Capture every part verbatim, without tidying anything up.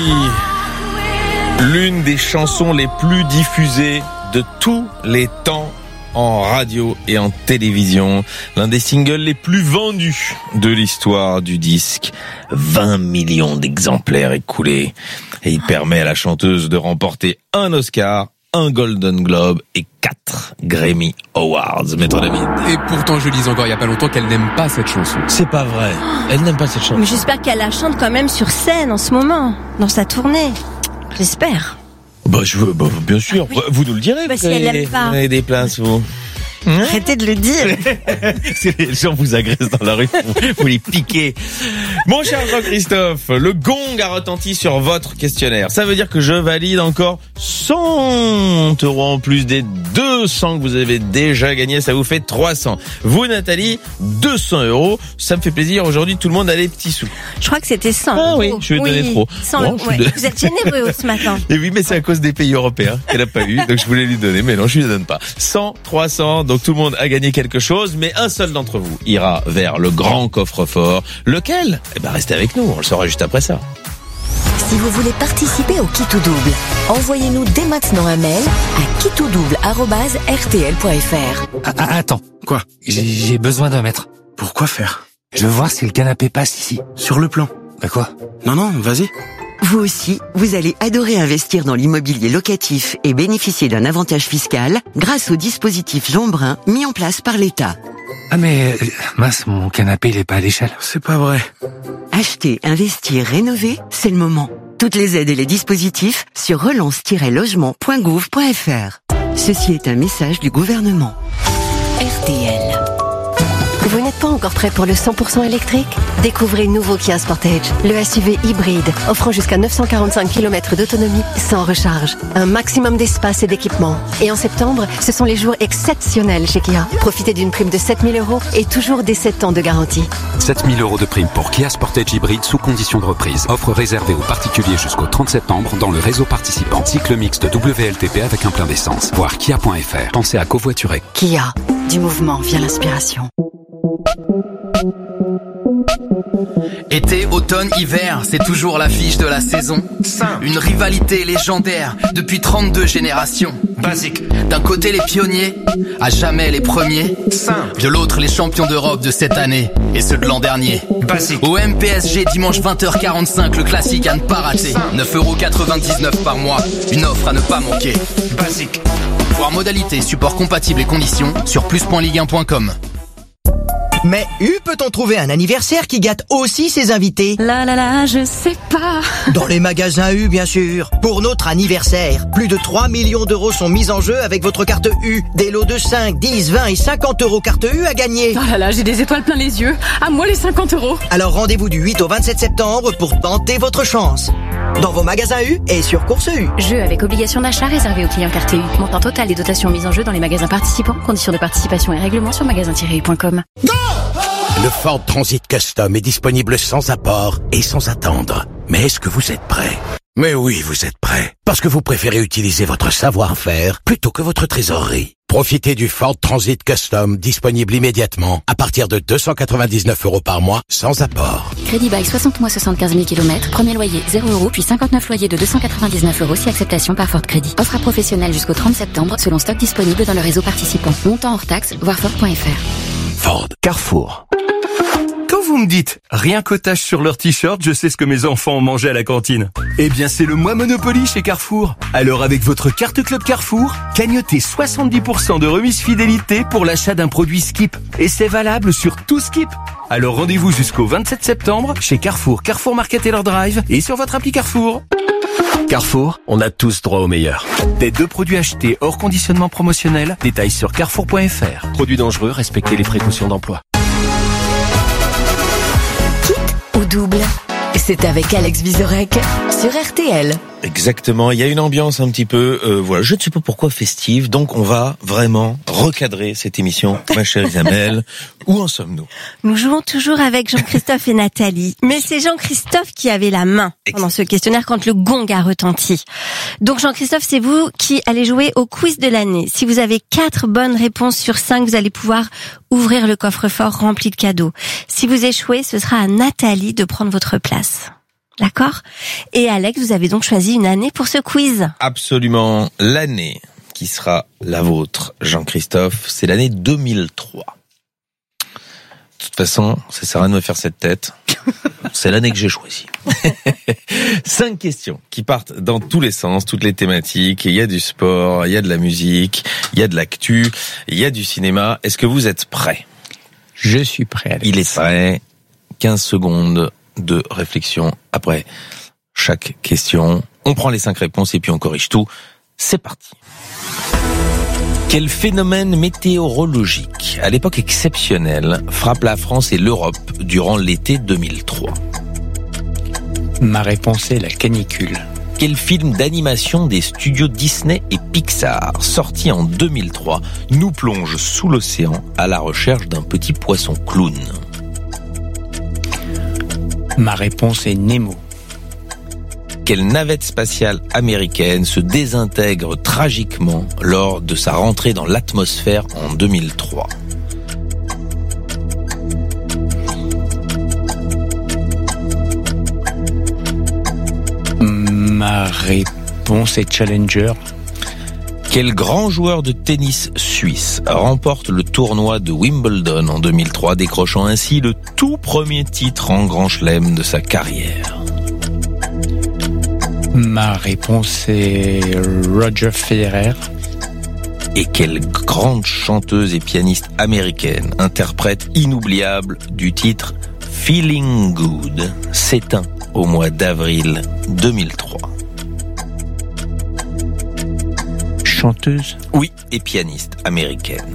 L'une des chansons les plus diffusées de tous les temps en radio et en télévision. L'un des singles les plus vendus de l'histoire du disque. vingt millions d'exemplaires écoulés. Et il permet à la chanteuse de remporter un Oscar, un Golden Globe et quatre Grammy Awards, maître David. Et pourtant, je lisais encore il y a pas longtemps qu'elle n'aime pas cette chanson. C'est pas vrai. Elle n'aime pas cette chanson. Mais j'espère qu'elle la chante quand même sur scène en ce moment, dans sa tournée. J'espère. Bah, je veux, bah, bien sûr. Ah oui. Vous nous le direz. Bah, vous si elle avez, l'aime pas. vous avez des places, vous. Arrêtez de le dire. Si les gens vous agressent dans la rue, vous, vous les piquez. Mon cher Jean-Christophe, le gong a retenti sur votre questionnaire. Ça veut dire que je valide encore cent euros en plus des deux cents que vous avez déjà gagnés. Ça vous fait trois cents. Vous, Nathalie, deux cents euros. Ça me fait plaisir. Aujourd'hui, tout le monde a les petits sous. Je crois que c'était cent. Ah oui, euros. je vais oui. donner trop. cent Bon, euros, je ouais. suis de- Vous êtes généreux ce matin. Et oui, mais c'est à cause des pays européens qu'elle a pas eu. Donc je voulais lui donner, mais non, je lui donne pas. cent, trois cents. Donc tout le monde a gagné quelque chose, mais un seul d'entre vous ira vers le grand coffre-fort. Lequel? Eh ben, restez avec nous. On le saura juste après ça. Si vous voulez participer au Kit ou Double, envoyez-nous dès maintenant un mail à kitoudoublearobase r t l point f r. Ah, ah, attends. Quoi? J'ai, j'ai besoin d'un mètre. Pourquoi faire? Je veux voir si le canapé passe ici. Sur le plan. Bah quoi? Non, non, vas-y. Vous aussi, vous allez adorer investir dans l'immobilier locatif et bénéficier d'un avantage fiscal grâce au dispositif Jeanbrun mis en place par l'État. Ah mais, euh, mince, mon canapé il est pas à l'échelle. C'est pas vrai. Acheter, investir, rénover, c'est le moment. Toutes les aides et les dispositifs sur relance tiret logement point gouv point f r. Ceci est un message du gouvernement. R T L. Vous n'êtes pas encore prêt pour le cent pour cent électrique? Découvrez le nouveau Kia Sportage, le S U V hybride, offrant jusqu'à neuf cent quarante-cinq kilomètres d'autonomie sans recharge. Un maximum d'espace et d'équipement. Et en septembre, ce sont les jours exceptionnels chez Kia. Profitez d'une prime de sept mille euros et toujours des sept ans de garantie. sept mille euros de prime pour Kia Sportage hybride sous condition de reprise. Offre réservée aux particuliers jusqu'au trente septembre dans le réseau participant. Cycle mixte W L T P avec un plein d'essence. Voir kia point f r. Pensez à covoiturer. Kia, du mouvement vient l'inspiration. Été, automne, hiver, c'est toujours l'affiche de la saison. Une rivalité légendaire depuis trente-deux générations. Basique. D'un côté les pionniers, à jamais les premiers. De l'autre les champions d'Europe de cette année et ceux de l'an dernier. Basique. Au M P S G dimanche vingt heures quarante-cinq, le classique à ne pas rater. neuf euros quatre-vingt-dix-neuf par mois, une offre à ne pas manquer. Basique. Voir modalités, support compatible et conditions sur plus point ligue un point com. Mais U peut-on trouver un anniversaire qui gâte aussi ses invités? Là là là, je sais pas. Dans les magasins U, bien sûr. Pour notre anniversaire, plus de trois millions d'euros sont mis en jeu avec votre carte U. Des lots de cinq, dix, vingt et cinquante euros carte U à gagner. Oh là là, j'ai des étoiles plein les yeux. À moi les cinquante euros. Alors rendez-vous du huit au vingt-sept septembre pour tenter votre chance. Dans vos magasins U et sur Course U. Jeu avec obligation d'achat réservé aux clients carte U. Montant total des dotations mises en jeu dans les magasins participants. Conditions de participation et règlements sur magasin tiret u point com. Le Ford Transit Custom est disponible sans apport et sans attendre. Mais est-ce que vous êtes prêt? Mais oui, vous êtes prêt. Parce que vous préférez utiliser votre savoir-faire plutôt que votre trésorerie. Profitez du Ford Transit Custom disponible immédiatement à partir de deux cent quatre-vingt-dix-neuf euros par mois sans apport. Crédit bail soixante mois soixante-quinze mille kilomètres. Premier loyer zéro euros puis cinquante-neuf loyers de deux cent quatre-vingt-dix-neuf euros si acceptation par Ford Crédit. Offre à professionnels jusqu'au trente septembre selon stock disponible dans le réseau participant. Montant hors taxe, voir Ford point f r. Ford. Carrefour. Quand vous me dites « rien qu'otage sur leur t-shirt, je sais ce que mes enfants ont mangé à la cantine », eh bien c'est le mois Monopoly chez Carrefour. Alors avec votre carte Club Carrefour, cagnotez soixante-dix pour cent de remise fidélité pour l'achat d'un produit Skip. Et c'est valable sur tout Skip. Alors rendez-vous jusqu'au vingt-sept septembre chez Carrefour, Carrefour Market et leur drive et sur votre appli Carrefour. Carrefour, on a tous droit au meilleur. Des deux produits achetés hors conditionnement promotionnel, détails sur carrefour point f r. Produits dangereux, respectez les précautions d'emploi. Ou double, c'est avec Alex Vizorek sur R T L. Exactement, il y a une ambiance un petit peu, euh, voilà, je ne sais pas pourquoi festive, donc on va vraiment recadrer cette émission, ma chère Isabelle. Où en sommes-nous? Nous jouons toujours avec Jean-Christophe et Nathalie, mais c'est Jean-Christophe qui avait la main pendant ce questionnaire quand le gong a retenti. Donc Jean-Christophe, c'est vous qui allez jouer au quiz de l'année. Si vous avez quatre bonnes réponses sur cinq, vous allez pouvoir ouvrir le coffre-fort rempli de cadeaux. Si vous échouez, ce sera à Nathalie de prendre votre place. D'accord ? Et Alex, vous avez donc choisi une année pour ce quiz. Absolument. L'année qui sera la vôtre, Jean-Christophe, c'est l'année deux mille trois. De toute façon, ça sert à rien de me faire cette tête. C'est l'année que j'ai choisie. Cinq questions qui partent dans tous les sens, toutes les thématiques. Il y a du sport, il y a de la musique, il y a de l'actu, il y a du cinéma. Est-ce que vous êtes prêts ? Je suis prêt, Alex. Il est prêt. quinze secondes de réflexion après chaque question. On prend les cinq réponses et puis on corrige tout. C'est parti. Quel phénomène météorologique, à l'époque exceptionnelle, frappe la France et l'Europe durant l'été deux mille trois ? Ma réponse est la canicule. Quel film d'animation des studios Disney et Pixar, sorti en deux mille trois, nous plonge sous l'océan à la recherche d'un petit poisson clown ? Ma réponse est Nemo. Quelle navette spatiale américaine se désintègre tragiquement lors de sa rentrée dans l'atmosphère en deux mille trois ? Ma réponse est Challenger. Quel grand joueur de tennis suisse remporte le tournoi de Wimbledon en deux mille trois, décrochant ainsi le tout premier titre en Grand Chelem de sa carrière ? Ma réponse est Roger Federer. Et quelle grande chanteuse et pianiste américaine, interprète inoubliable du titre Feeling Good, s'éteint au mois d'avril deux mille trois. Chanteuse ? Oui, et pianiste américaine.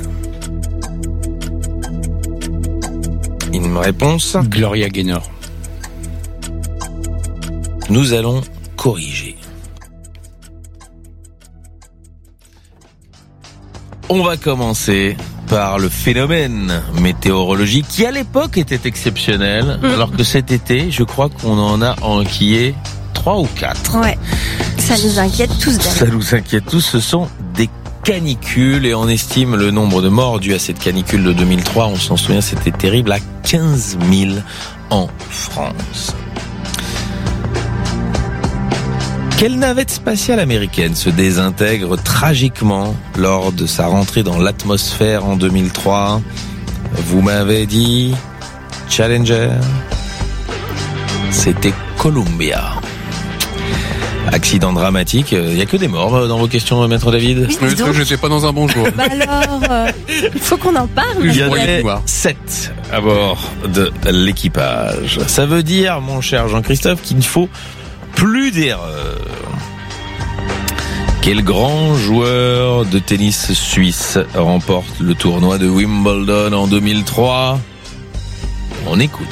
Une réponse ? Gloria Gaynor. Nous allons corriger. On va commencer par le phénomène météorologique qui à l'époque était exceptionnel, mmh. alors que cet été, je crois qu'on en a enquillé trois ou quatre. Ouais, ça nous inquiète tous d'ailleurs. Ça nous inquiète tous, ce sont des canicules et on estime le nombre de morts dû à cette canicule de deux mille trois, on s'en souvient, c'était terrible, à quinze mille en France. Quelle navette spatiale américaine se désintègre tragiquement lors de sa rentrée dans l'atmosphère en deux mille trois ? Vous m'avez dit Challenger ? C'était Columbia. Accident dramatique, il n'y a que des morts dans vos questions, Maître David ? Oui, donc... Je n'étais pas dans un bon jour. Bah alors, euh, il faut qu'on en parle. Il y en avait sept à bord de l'équipage. Ça veut dire, mon cher Jean-Christophe, qu'il ne faut plus d'erreurs. Quel grand joueur de tennis suisse remporte le tournoi de Wimbledon en deux mille trois ? On écoute.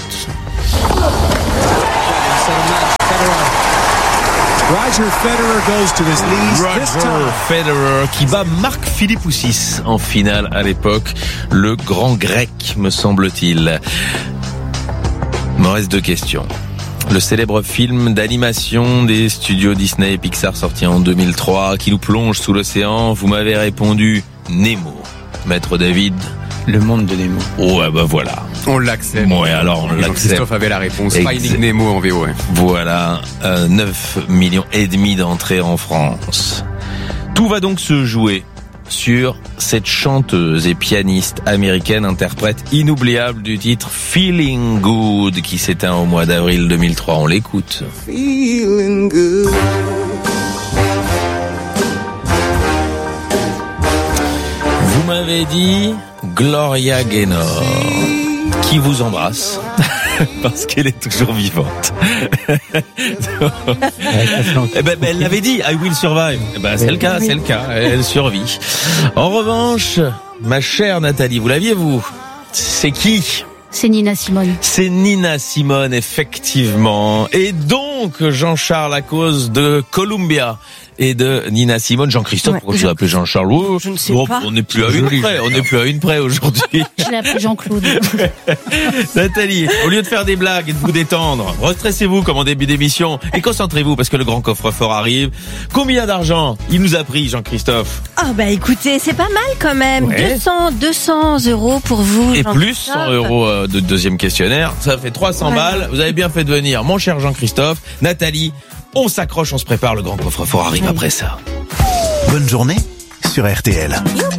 Roger Federer goes to his knees. Roger Federer qui bat Marc Philippoussis en finale à l'époque, le grand grec me semble-t-il. Il me reste deux questions. Le célèbre film d'animation des studios Disney et Pixar sorti en deux mille trois qui nous plonge sous l'océan, vous m'avez répondu Nemo. Maître David ? Le monde de Nemo. Ouais, bah voilà. On l'accepte. Ouais, alors on l'accepte. Christophe avait la réponse. Ex- Finding Nemo en V O. Ouais. Voilà, euh, neuf millions et demi d'entrées en France. Tout va donc se jouer sur cette chanteuse et pianiste américaine, interprète inoubliable du titre Feeling Good qui s'éteint au mois d'avril deux mille trois. On l'écoute. Feeling good. Vous m'avez dit Gloria Gaynor, qui vous embrasse parce qu'elle est toujours vivante. Eh ben, ben, elle l'avait dit, I will survive. Eh ben, c'est le cas, c'est le cas. Elle survit. En revanche, ma chère Nathalie, vous l'aviez vous ? C'est qui ? C'est Nina Simone. C'est Nina Simone, effectivement. Et donc, Jean-Charles, à cause de Columbia, et de Nina Simone. Jean-Christophe, Ouais. pourquoi tu l'as appelé Jean-Charles? Oh, Je ne sais bon, pas. On n'est plus à une près, on n'est plus à une près aujourd'hui. Je l'ai appelé Jean-Claude. Nathalie, au lieu de faire des blagues et de vous détendre, restressez-vous comme en début d'émission et concentrez-vous parce que le grand coffre-fort arrive. Combien d'argent il nous a pris, Jean-Christophe? Oh bah écoutez, c'est pas mal quand même. Ouais. deux cents, deux cents euros pour vous. Et Jean-Christophe. plus cent euros euh, de deuxième questionnaire, ça fait trois cents Ouais. balles. Vous avez bien fait de venir, mon cher Jean-Christophe. Nathalie, on s'accroche, on se prépare, le grand coffre-fort arrive après ça. Bonne journée sur R T L.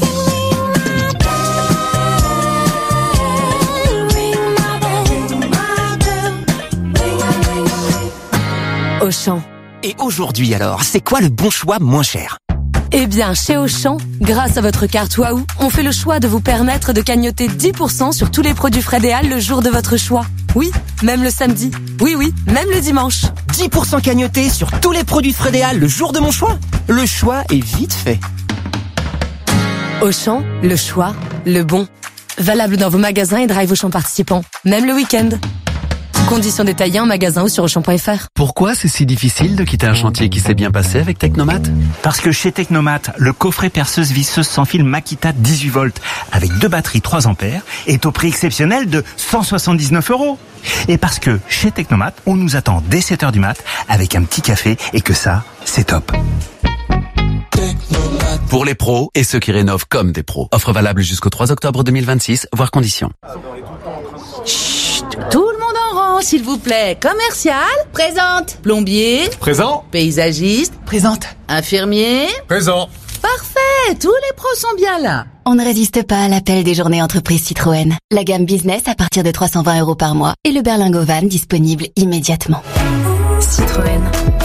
Auchan. Et aujourd'hui alors, c'est quoi le bon choix moins cher? Eh bien, chez Auchan, grâce à votre carte Waouh, on fait le choix de vous permettre de cagnoter dix pour cent sur tous les produits Frédéal le jour de votre choix. Oui, même le samedi. Oui, oui, même le dimanche. dix pour cent cagnoté sur tous les produits Frédéal le jour de mon choix. Le choix est vite fait. Auchan, le choix, le bon. Valable dans vos magasins et drive Auchan participants. Même le week-end. Conditions détaillées en magasin ou sur auchan point f r. Pourquoi c'est si difficile de quitter un chantier qui s'est bien passé avec Technomat? Parce que chez Technomat, le coffret perceuse visseuse sans fil Makita dix-huit volts avec deux batteries trois ampères est au prix exceptionnel de cent soixante-dix-neuf euros. Et parce que chez Technomat, on nous attend dès sept heures du mat avec un petit café et que ça, c'est top. Pour les pros et ceux qui rénovent comme des pros. Offre valable jusqu'au trois octobre deux mille vingt-six, voire conditions. Tout le monde en rang, s'il vous plaît. Commercial, présente. Plombier, présent. Paysagiste, présente. Infirmier, présent. Parfait, tous les pros sont bien là. On ne résiste pas à l'appel des journées entreprises Citroën. La gamme business à partir de trois cent vingt euros par mois et le berlingot van disponible immédiatement. Citroën.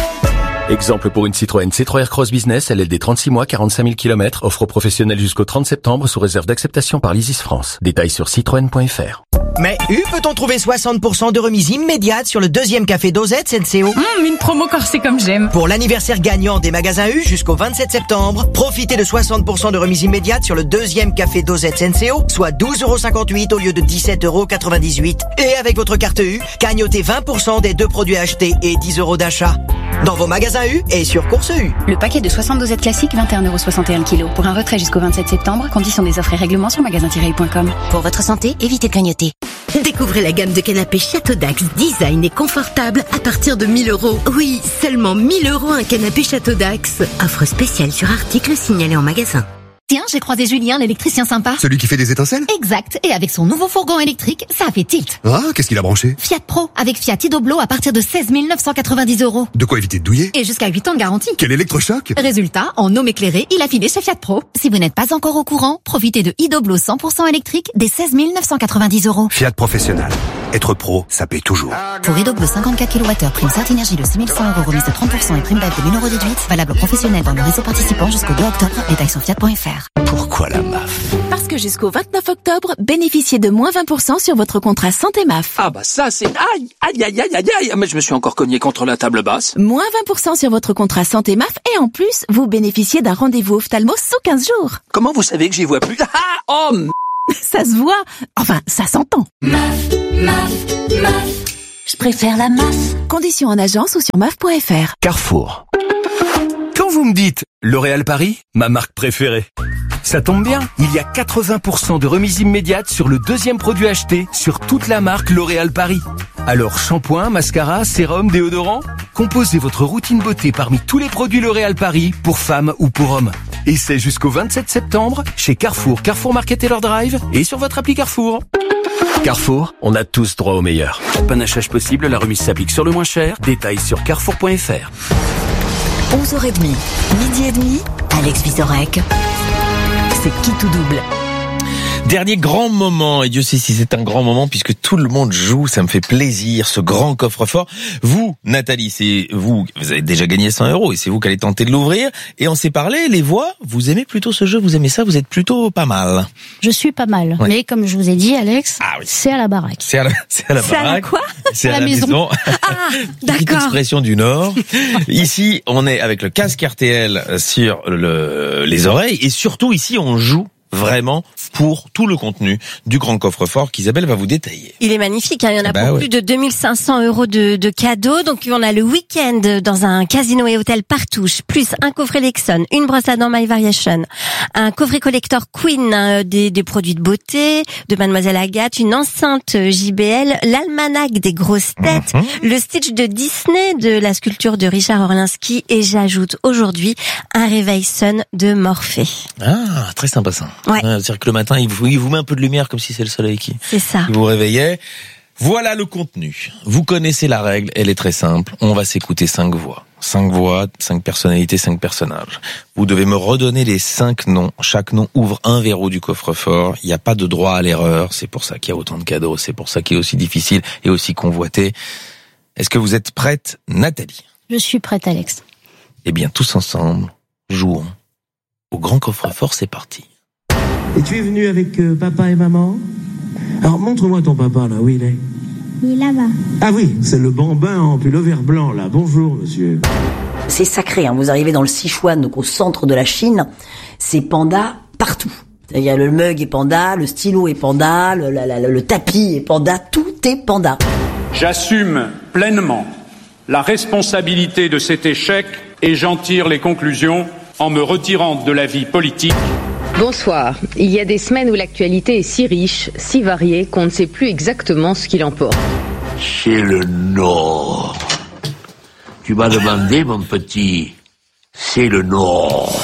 Exemple pour une Citroën C trois R Cross Business, L L D trente-six mois, quarante-cinq mille kilomètres, offre professionnelle jusqu'au trente septembre sous réserve d'acceptation par l'Isis France. Détails sur citroën point f r. Mais U peut-on trouver soixante pour cent de remise immédiate sur le deuxième café Dosette S N C O? Mmh, une promo corsée comme j'aime. Pour l'anniversaire gagnant des magasins U jusqu'au vingt-sept septembre, profitez de soixante pour cent de remise immédiate sur le deuxième café Dosette S N C O, soit douze euros cinquante-huit au lieu de dix-sept euros quatre-vingt-dix-huit. Et avec votre carte U, cagnotez vingt pour cent des deux produits achetés et dix euros d'achat. Dans vos magasins U et sur Course U. Le paquet de soixante dosettes classiques, vingt et un euros soixante et un le kilo. Pour un retrait jusqu'au vingt-sept septembre, conditions des offres et règlements sur magasin tiret u point com. Pour votre santé, évitez de clignoter. Découvrez la gamme de canapés Château Dax, design et confortable à partir de mille euros. Oui, seulement mille euros un canapé Château Dax. Offre spéciale sur article signalé en magasin. Tiens, j'ai croisé Julien, l'électricien sympa. Celui qui fait des étincelles? Exact. Et avec son nouveau fourgon électrique, ça a fait tilt. Ah, qu'est-ce qu'il a branché? Fiat Pro, avec Fiat Idoblo à partir de seize mille neuf cent quatre-vingt-dix euros. De quoi éviter de douiller? Et jusqu'à huit ans de garantie. Quel électrochoc! Résultat, en homme éclairé, il a filé chez Fiat Pro. Si vous n'êtes pas encore au courant, profitez de Idoblo cent pour cent électrique des seize mille neuf cent quatre-vingt-dix euros. Fiat Professionnel. Être pro, ça paye toujours. Pour Idoblo cinquante-quatre kilowattheures, prime Synergie de six mille cent euros, remise de trente pour cent et prime B A F de mille euros déduite. Valable professionnel dans le réseau participant jusqu'au deux octobre. Détails sur fiat point f r. Pourquoi la M A F? Parce que jusqu'au vingt-neuf octobre, bénéficiez de moins vingt pour cent sur votre contrat santé M A F. Ah bah ça c'est... Aïe, aïe, aïe, aïe, aïe, aïe. Mais je me suis encore cogné contre la table basse. Moins vingt pour cent sur votre contrat santé M A F et en plus, vous bénéficiez d'un rendez-vous ophtalmo sous quinze jours. Comment vous savez que j'y vois plus? Ah, oh m... Ça se voit. Enfin, ça s'entend. M A F, M A F, M A F. Je préfère la M A F. Conditions en agence ou sur M A F point f r. Carrefour. Quand vous me dites L'Oréal Paris, ma marque préférée, ça tombe bien, il y a quatre-vingts pour cent de remise immédiate sur le deuxième produit acheté sur toute la marque L'Oréal Paris. Alors shampoing, mascara, sérum, déodorant, composez votre routine beauté parmi tous les produits L'Oréal Paris pour femmes ou pour hommes. Et c'est jusqu'au vingt-sept septembre chez Carrefour, Carrefour Market Taylor Drive et sur votre appli Carrefour. Carrefour, on a tous droit au meilleur. Panachage possible, la remise s'applique sur le moins cher. Détails sur carrefour point f r. onze heures trente, midi et demi, Alex Vizorek. C'est qui tout double? Dernier grand moment, et Dieu sait si c'est un grand moment puisque tout le monde joue, ça me fait plaisir, ce grand coffre-fort. Vous, Nathalie, c'est vous, vous avez déjà gagné cent euros et c'est vous qui allez tenter de l'ouvrir. Et on s'est parlé, les voix, vous aimez plutôt ce jeu, vous aimez ça, vous êtes plutôt pas mal. Je suis pas mal, Ouais. mais comme je vous ai dit, Alex, Ah oui. c'est à la baraque. C'est à la, c'est à la C'est à la baraque. quoi C'est À à la la maison. maison. Ah, Petite d'accord. expression du Nord. Ici, on est avec le casque R T L sur le, les oreilles et surtout ici, on joue vraiment pour tout le contenu du grand coffre-fort qu'Isabelle va vous détailler. Il est magnifique, hein. Il y en a bah pour ouais. plus de deux mille cinq cents euros de, de cadeaux. Donc on a le week-end dans un casino et hôtel Partouche, plus un coffret Lexon, une brosse à dents My Variation, un coffret collector Queen, hein, des, des produits de beauté de Mademoiselle Agathe, une enceinte J B L, l'almanach des grosses têtes, mmh. le Stitch de Disney, de la sculpture de Richard Orlinski, et j'ajoute aujourd'hui un réveil Sun de Morphée. Ah, très sympa ça. Ouais. C'est-à-dire que le matin, il vous, il vous met un peu de lumière comme si c'est le soleil qui, c'est ça. qui vous réveillait. Voilà le contenu. Vous connaissez la règle, elle est très simple. On va s'écouter cinq voix. Cinq voix, cinq personnalités, cinq personnages. Vous devez me redonner les cinq noms. Chaque nom ouvre un verrou du coffre-fort. Il n'y a pas de droit à l'erreur. C'est pour ça qu'il y a autant de cadeaux. C'est pour ça qu'il est aussi difficile et aussi convoité. Est-ce que vous êtes prête, Nathalie? Je suis prête, Alex. Eh bien, tous ensemble, jouons au grand coffre-fort. C'est parti. Et tu es venu avec euh, papa et maman? Alors montre-moi ton papa là, où il est? Il est là-bas. Ah oui, c'est le bambin en pullover blanc là. Bonjour monsieur. C'est sacré, hein. Vous arrivez dans le Sichuan, donc au centre de la Chine, c'est panda partout. Il y a le mug est panda, le stylo est panda, le, la, la, le tapis est panda, tout est panda. J'assume pleinement la responsabilité de cet échec et j'en tire les conclusions en me retirant de la vie politique. Bonsoir. Il y a des semaines où l'actualité est si riche, si variée, qu'on ne sait plus exactement ce qu'il emporte. C'est le Nord. Tu m'as demandé, mon petit. C'est le Nord.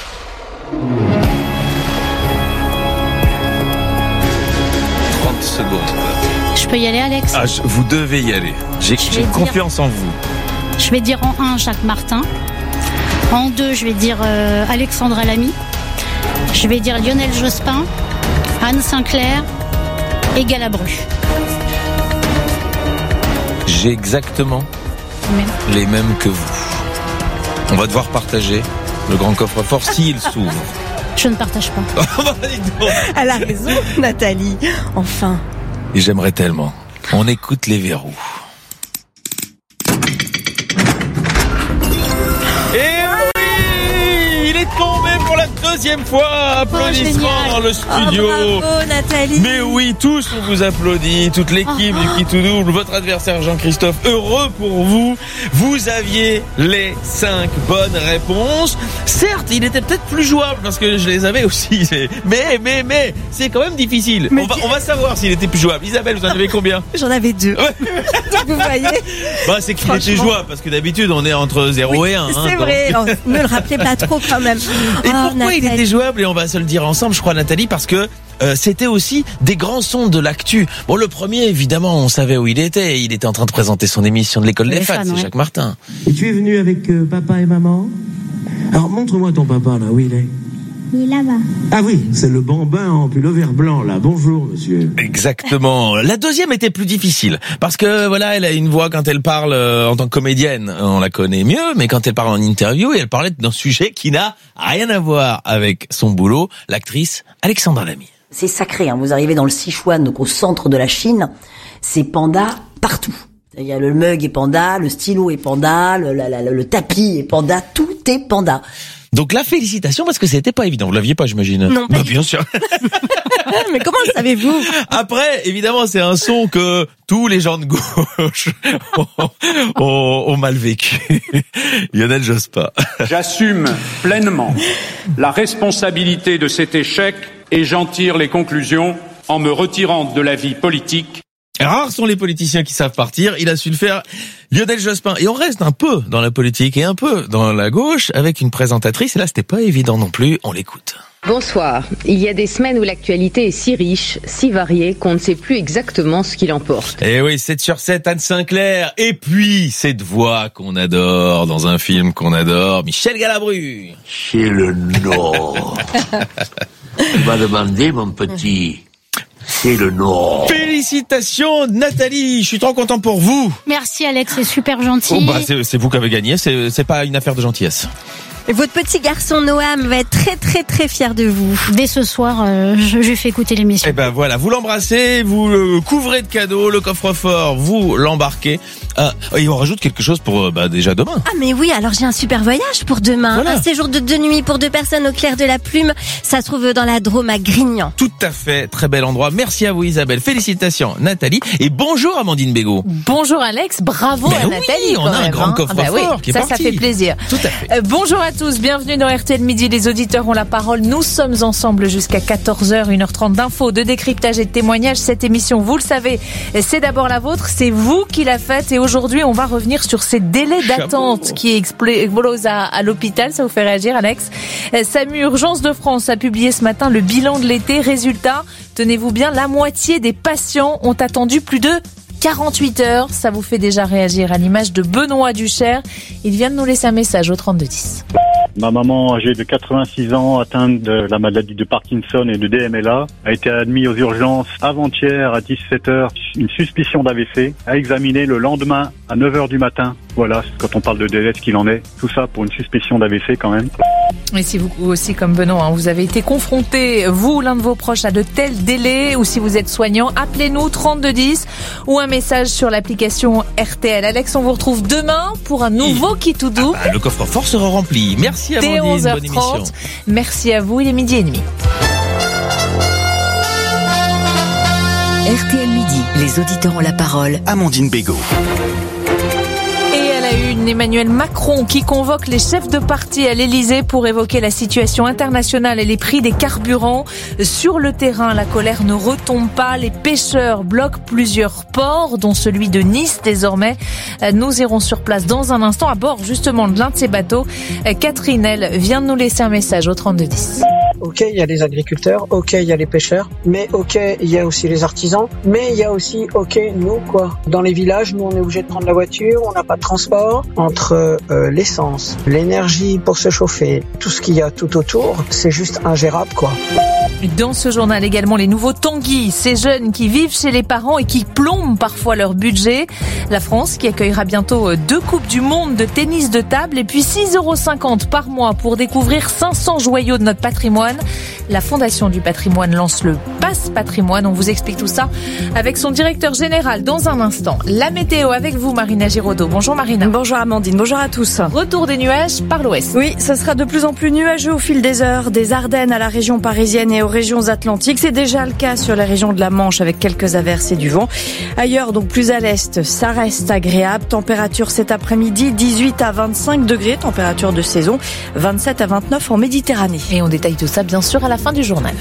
trente secondes. Je peux y aller, Alex? Ah, je, vous devez y aller. J'ai, j'ai confiance dire, en vous. Je vais dire en un, Jacques Martin. En deux, je vais dire euh, Alexandra Lamy. Je vais dire Lionel Jospin, Anne Sinclair et Galabru. J'ai exactement Même. les mêmes que vous. On va devoir partager le grand coffre-fort s'il s'ouvre. Je ne partage pas. Elle a raison, Nathalie. Enfin. Et j'aimerais tellement. On écoute les verrous. Et oui, il est tombé pour la deuxième fois. Applaudissements oh, dans le studio. Oh, bravo, Nathalie. Mais oui, tous on vous applaudit, toute l'équipe oh, du Qui Tout Double, votre adversaire Jean-Christophe, heureux pour vous. Vous aviez les cinq bonnes réponses. Certes, il était peut-être plus jouable parce que je les avais aussi. Mais, mais, mais, c'est quand même difficile. On va, on va savoir s'il était plus jouable. Isabelle, vous en avez combien? J'en avais deux. Vous voyez? Bah, c'est qu'il était jouable parce que d'habitude, on est entre zéro oui, et un. C'est hein, vrai. Donc... Oh, ne le rappelez pas trop quand même. Et oh, pourquoi Nathalie. Il était jouable? Et on va se le dire ensemble, je crois, Nathalie, parce que euh, c'était aussi des grands sons de l'actu. Bon, le premier, évidemment, on savait où il était. Il était en train de présenter son émission de l'école des fans, c'est ouais. Jacques Martin. Et tu es venu avec euh, papa et maman? Alors montre-moi ton papa là, où il est? Il est là-bas. Ah oui, c'est le bambin en pullover blanc là. Bonjour monsieur. Exactement. La deuxième était plus difficile parce que voilà, elle a une voix quand elle parle euh, en tant que comédienne, on la connaît mieux, mais quand elle parle en interview, elle parlait d'un sujet qui n'a rien à voir avec son boulot, l'actrice Alexandra Lamy. C'est sacré, hein. Vous arrivez dans le Sichuan, donc au centre de la Chine, c'est panda partout. Il y a le mug est panda, le stylo est panda, le, la, la, le tapis est panda, tout est panda. Donc la félicitation parce que c'était pas évident. Vous l'aviez pas, j'imagine. Non, pas bah, bien sûr. Mais comment le savez-vous? Après, évidemment, c'est un son que tous les gens de gauche ont, ont, ont mal vécu. Lionel Jospin. J'assume pleinement la responsabilité de cet échec et j'en tire les conclusions en me retirant de la vie politique. Rares sont les politiciens qui savent partir. Il a su le faire, Lionel Jospin. Et on reste un peu dans la politique et un peu dans la gauche avec une présentatrice. Et là, c'était pas évident non plus. On l'écoute. Bonsoir. Il y a des semaines où l'actualité est si riche, si variée, qu'on ne sait plus exactement ce qu'il emporte. Et oui, sept sur sept, Anne Sinclair. Et puis, cette voix qu'on adore dans un film qu'on adore, Michel Galabru. C'est le Nord. Tu m'as demandé, mon petit. C'est le Nord. Félicitations Nathalie, je suis trop content pour vous. Merci Alex, c'est super gentil. Oh bah c'est, c'est vous qui avez gagné, c'est, c'est pas une affaire de gentillesse. Et votre petit garçon Noam va être très très très fier de vous. Dès ce soir, euh, je, je lui fais écouter l'émission. Et ben voilà, vous l'embrassez, vous le couvrez de cadeaux, le coffre-fort, vous l'embarquez. Ah, et on rajoute quelque chose pour bah, déjà demain. Ah mais oui, alors j'ai un super voyage pour demain. Voilà. Un séjour de deux nuits pour deux personnes au clair de la Plume. Ça se trouve dans la Drôme à Grignan. Tout à fait, très bel endroit. Merci à vous Isabelle, félicitations Nathalie et bonjour Amandine Bégaud. Bonjour Alex, bravo ben à oui, Nathalie. On a même, un grand hein. coffre-fort ah bah oui, qui est ça, parti. Ça fait plaisir. Tout à fait. Euh, bonjour à tous, bienvenue dans R T L Midi. Les auditeurs ont la parole. Nous sommes ensemble jusqu'à quatorze heures, une heure trente d'infos, de décryptage et de témoignages. Cette émission, vous le savez, c'est d'abord la vôtre, c'est vous qui la faites. Et aujourd'hui, on va revenir sur ces délais d'attente Chapeau. qui explosent à, à l'hôpital. Ça vous fait réagir, Alex? SAMU Urgence de France a publié ce matin le bilan de l'été. Résultat, tenez-vous bien, la moitié des patients ont attendu plus de quarante-huit heures. Ça vous fait déjà réagir à l'image de Benoît Duchère. Il vient de nous laisser un message au trente-deux dix. Ma maman, âgée de quatre-vingt-six ans, atteinte de la maladie de Parkinson et de D M L A, a été admise aux urgences avant-hier à dix-sept heures, une suspicion d'A V C, a examiné le lendemain à neuf heures du matin. Voilà, quand on parle de délai, ce qu'il en est. Tout ça pour une suspicion d'A V C quand même. Et si vous aussi, comme Benoît, hein, vous avez été confronté, vous ou l'un de vos proches, à de tels délais, ou si vous êtes soignant, appelez-nous trente-deux dix ou un message sur l'application R T L. Alex, on vous retrouve demain pour un nouveau Qui tout doux. Ah bah, le coffre-fort sera rempli. Merci Amandine, dès onze heures bonne émission. trente. Merci à vous, il est midi et demi. R T L Midi, les auditeurs ont la parole. Amandine Bégaud. Une Emmanuel Macron qui convoque les chefs de parti à l'Elysée pour évoquer la situation internationale et les prix des carburants. Sur le terrain, la colère ne retombe pas. Les pêcheurs bloquent plusieurs ports, dont celui de Nice désormais. Nous irons sur place dans un instant à bord justement de l'un de ces bateaux. Catherine, elle, vient de nous laisser un message au trente-deux dix. Ok, il y a les agriculteurs, ok, il y a les pêcheurs, mais ok, il y a aussi les artisans, mais il y a aussi, ok, nous, quoi. Dans les villages, nous, on est obligé de prendre la voiture, on n'a pas de transport. Entre euh, l'essence, l'énergie pour se chauffer, tout ce qu'il y a tout autour, c'est juste ingérable, quoi. Dans ce journal également, les nouveaux Tanguy, ces jeunes qui vivent chez les parents et qui plombent parfois leur budget. La France qui accueillera bientôt deux Coupes du Monde de tennis de table et puis six euros cinquante par mois pour découvrir cinq cents joyaux de notre patrimoine. La Fondation du patrimoine lance le Pass Patrimoine. On vous explique tout ça avec son directeur général dans un instant. La météo avec vous, Marina Giraudot. Bonjour Marina. Bonjour Amandine, bonjour à tous. Retour des nuages par l'ouest. Oui, ce sera de plus en plus nuageux au fil des heures, des Ardennes à la région parisienne et aux régions atlantiques. C'est déjà le cas sur la région de la Manche avec quelques averses et du vent. Ailleurs, donc plus à l'est, ça reste agréable. Température cet après-midi, dix-huit à vingt-cinq degrés, température de saison, vingt-sept à vingt-neuf en Méditerranée. Et on détaille tout ça bien sûr à la fin du journal.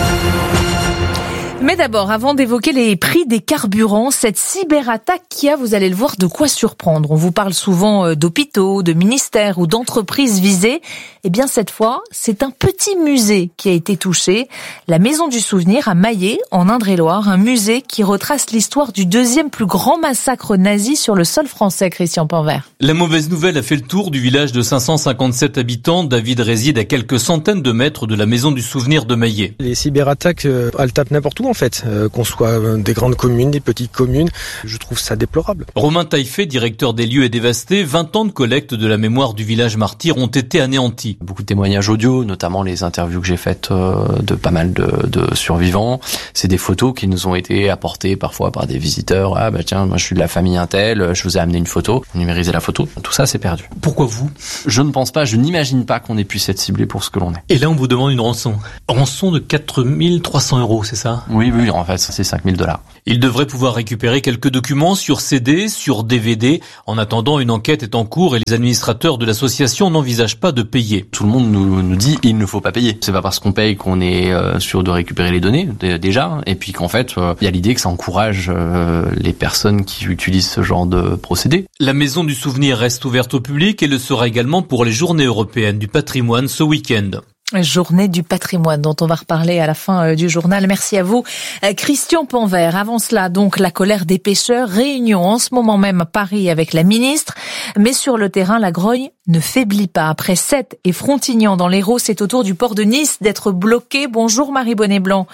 Mais d'abord, avant d'évoquer les prix des carburants, cette cyberattaque qui a, vous allez le voir, de quoi surprendre. On vous parle souvent d'hôpitaux, de ministères ou d'entreprises visées. Eh bien, cette fois, c'est un petit musée qui a été touché. La Maison du Souvenir à Maillé, en Indre-et-Loire. Un musée qui retrace l'histoire du deuxième plus grand massacre nazi sur le sol français, Christian Panvert. La mauvaise nouvelle a fait le tour du village de cinq cent cinquante-sept habitants. David réside à quelques centaines de mètres de la Maison du Souvenir de Maillé. Les cyberattaques, euh, elles tapent n'importe où en fait, euh, qu'on soit des grandes communes, des petites communes. Je trouve ça déplorable. Romain Taillefer, directeur des lieux, est dévasté. vingt ans de collecte de la mémoire du village martyr ont été anéantis. Beaucoup de témoignages audio, notamment les interviews que j'ai faites euh, de pas mal de, de survivants. C'est des photos qui nous ont été apportées parfois par des visiteurs. Ah bah tiens, moi je suis de la famille untel, je vous ai amené une photo, numérisez la photo. Tout ça c'est perdu. Pourquoi vous ? Je ne pense pas, je n'imagine pas qu'on ait pu être ciblé pour ce que l'on est. Et là on vous demande une rançon. Rançon de quatre mille trois cents euros, c'est ça ? Oui, oui, en fait c'est cinq mille dollars. Il devrait pouvoir récupérer quelques documents sur C D, sur D V D. En attendant, une enquête est en cours et les administrateurs de l'association n'envisagent pas de payer. Tout le monde nous, nous dit il ne faut pas payer. C'est pas parce qu'on paye qu'on est euh, sûr de récupérer les données d- déjà, et puis qu'en fait il euh, y a l'idée que ça encourage euh, les personnes qui utilisent ce genre de procédé. La Maison du Souvenir reste ouverte au public et le sera également pour les Journées européennes du patrimoine ce week-end. Journée du patrimoine dont on va reparler à la fin du journal. Merci à vous, Christian Panvert. Avant cela, donc, la colère des pêcheurs. Réunion en ce moment même à Paris avec la ministre. Mais sur le terrain, la grogne ne faiblit pas. Après Sète et Frontignan dans l'Hérault, c'est au tour du port de Nice d'être bloqué. Bonjour Marie Bonnet-Blanc.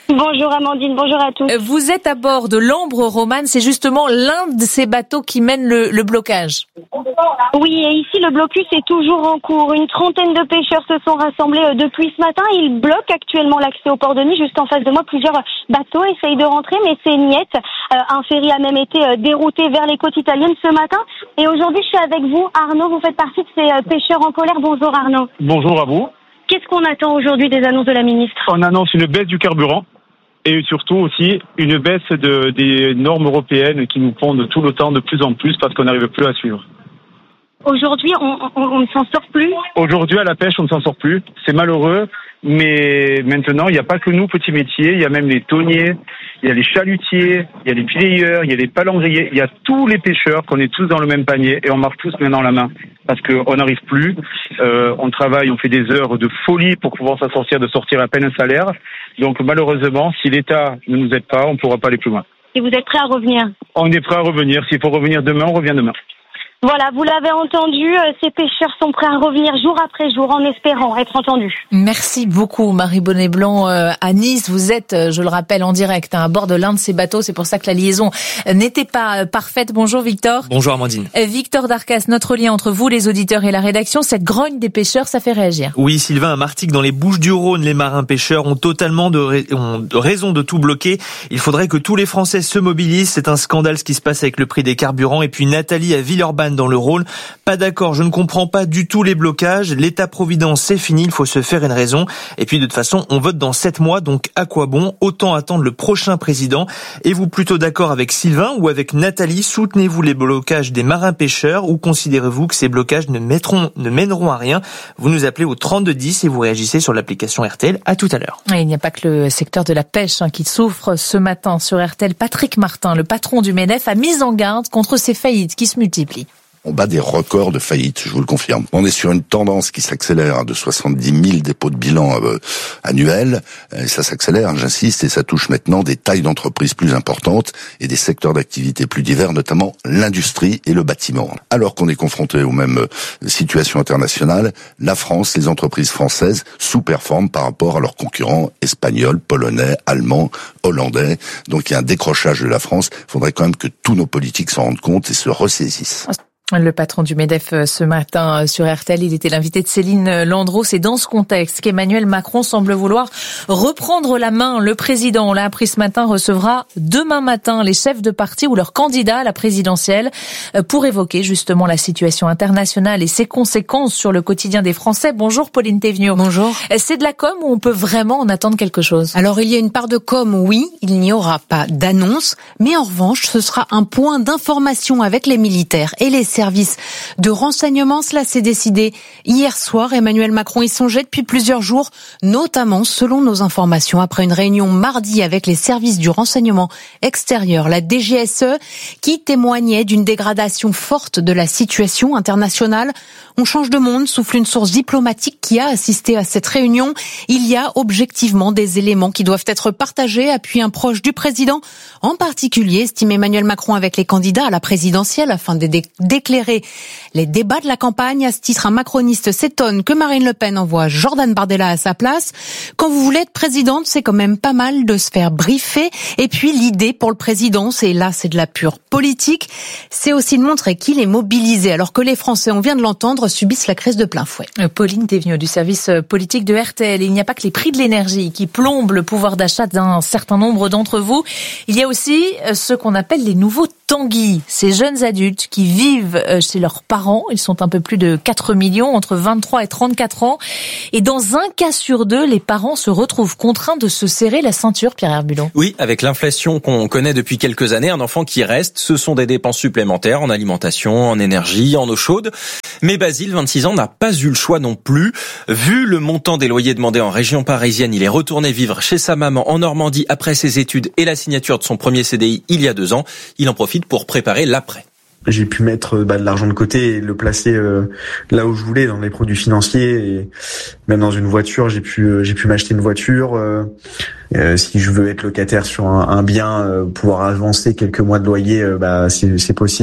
Bonjour Amandine, bonjour à tous. Vous êtes à bord de l'Ambre Romane, c'est justement l'un de ces bateaux qui mène le, le blocage. Oui, et ici le blocus est toujours en cours. Une trentaine de pêcheurs se sont rassemblés depuis ce matin. Ils bloquent actuellement l'accès au port de Nice. Juste en face de moi, plusieurs bateaux essayent de rentrer, mais c'est niette. Un ferry a même été dérouté vers les côtes italiennes ce matin. Et aujourd'hui, je suis avec vous, Arnaud. Vous faites partie de ces pêcheurs en colère. Bonjour Arnaud. Bonjour à vous. Qu'est-ce qu'on attend aujourd'hui des annonces de la ministre ? On annonce une baisse du carburant. Et surtout aussi une baisse de, des normes européennes qui nous pondent tout le temps de plus en plus parce qu'on n'arrive plus à suivre. Aujourd'hui, on, on, on ne s'en sort plus. Aujourd'hui, à la pêche, on ne s'en sort plus. C'est malheureux, mais maintenant, il n'y a pas que nous, petits métiers. Il y a même les tonniers, il y a les chalutiers, il y a les pilayeurs, il y a les palangriers. Il y a tous les pêcheurs qu'on est tous dans le même panier et on marche tous maintenant la main. Parce qu'on n'arrive plus, euh, on travaille, on fait des heures de folie pour pouvoir s'en sortir, de sortir à peine un salaire. Donc malheureusement, si l'État ne nous aide pas, on ne pourra pas aller plus loin. Et vous êtes prêts à revenir ? On est prêts à revenir. S'il faut revenir demain, on revient demain. Voilà, vous l'avez entendu, ces pêcheurs sont prêts à revenir jour après jour en espérant être entendus. Merci beaucoup Marie Bonnet-Blanc à Nice. Vous êtes, je le rappelle, en direct à bord de l'un de ces bateaux. C'est pour ça que la liaison n'était pas parfaite. Bonjour Victor. Bonjour Amandine. Victor Darcas, notre lien entre vous les auditeurs et la rédaction, cette grogne des pêcheurs, ça fait réagir. Oui Sylvain, à Martigues dans les Bouches-du-Rhône, les marins pêcheurs ont totalement de, ra- ont de raison de tout bloquer. Il faudrait que tous les Français se mobilisent. C'est un scandale ce qui se passe avec le prix des carburants. Et puis Nathalie à Villeurbanne dans le Rhône. Pas d'accord, je ne comprends pas du tout les blocages. L'État-providence, c'est fini, il faut se faire une raison. Et puis de toute façon, on vote dans sept mois, donc à quoi bon ? Autant attendre le prochain président. Et vous plutôt d'accord avec Sylvain ou avec Nathalie ? Soutenez-vous les blocages des marins-pêcheurs ou considérez-vous que ces blocages ne, mettront, ne mèneront à rien ? Vous nous appelez au trente-deux dix et vous réagissez sur l'application R T L. À tout à l'heure. Et il n'y a pas que le secteur de la pêche hein, qui souffre ce matin sur R T L. Patrick Martin, le patron du MEDEF, a mis en garde contre ces faillites qui se multiplient. On bat des records de faillite, je vous le confirme. On est sur une tendance qui s'accélère de soixante-dix mille dépôts de bilan euh, annuels. Et ça s'accélère, j'insiste, et ça touche maintenant des tailles d'entreprises plus importantes et des secteurs d'activité plus divers, notamment l'industrie et le bâtiment. Alors qu'on est confronté aux mêmes euh, situations internationales, la France, les entreprises françaises sous-performent par rapport à leurs concurrents espagnols, polonais, allemands, hollandais. Donc il y a un décrochage de la France. Il faudrait quand même que tous nos politiques s'en rendent compte et se ressaisissent. Le patron du MEDEF ce matin sur R T L, il était l'invité de Céline Landreau. C'est dans ce contexte qu'Emmanuel Macron semble vouloir reprendre la main. Le président, on l'a appris ce matin, recevra demain matin les chefs de parti ou leurs candidats à la présidentielle pour évoquer justement la situation internationale et ses conséquences sur le quotidien des Français. Bonjour Pauline Théveniot. Bonjour. C'est de la com ou on peut vraiment en attendre quelque chose ? Alors il y a une part de com, oui, il n'y aura pas d'annonce, mais en revanche ce sera un point d'information avec les militaires et les services de renseignement. Cela s'est décidé hier soir. Emmanuel Macron y songeait depuis plusieurs jours, notamment selon nos informations après une réunion mardi avec les services du renseignement extérieur, la D G S E, qui témoignait d'une dégradation forte de la situation internationale. On change de monde, souffle une source diplomatique qui a assisté à cette réunion. Il y a objectivement des éléments qui doivent être partagés, appuie un proche du président, en particulier, estime Emmanuel Macron, avec les candidats à la présidentielle afin de d'éclairer les débats de la campagne. À ce titre, un macroniste s'étonne que Marine Le Pen envoie Jordan Bardella à sa place. Quand vous voulez être présidente, c'est quand même pas mal de se faire briefer. Et puis l'idée pour le président, c'est là, c'est de la pure politique, c'est aussi de montrer qu'il est mobilisé, alors que les Français, on vient de l'entendre, subissent la crise de plein fouet. Pauline Théveniot du service politique de R T L. Il n'y a pas que les prix de l'énergie qui plombent le pouvoir d'achat d'un certain nombre d'entre vous. Il y a aussi ce qu'on appelle les nouveaux Tanguy, ces jeunes adultes qui vivent chez leurs parents. Ils sont un peu plus de quatre millions, entre vingt-trois et trente-quatre ans. Et dans un cas sur deux, les parents se retrouvent contraints de se serrer la ceinture, Pierre Herbulon. Oui, avec l'inflation qu'on connaît depuis quelques années, un enfant qui reste, ce sont des dépenses supplémentaires en alimentation, en énergie, en eau chaude. Mais Basile, vingt-six ans, n'a pas eu le choix non plus. Vu le montant des loyers demandés en région parisienne, il est retourné vivre chez sa maman en Normandie après ses études et la signature de son premier C D I il y a deux ans. Il en profite pour préparer l'après. J'ai pu mettre bah, de l'argent de côté et le placer euh, là où je voulais, dans les produits financiers et même dans une voiture. J'ai pu euh, j'ai pu m'acheter une voiture. Euh, euh, si je veux être locataire sur un, un bien, euh, pouvoir avancer quelques mois de loyer, euh, bah c'est, c'est possible.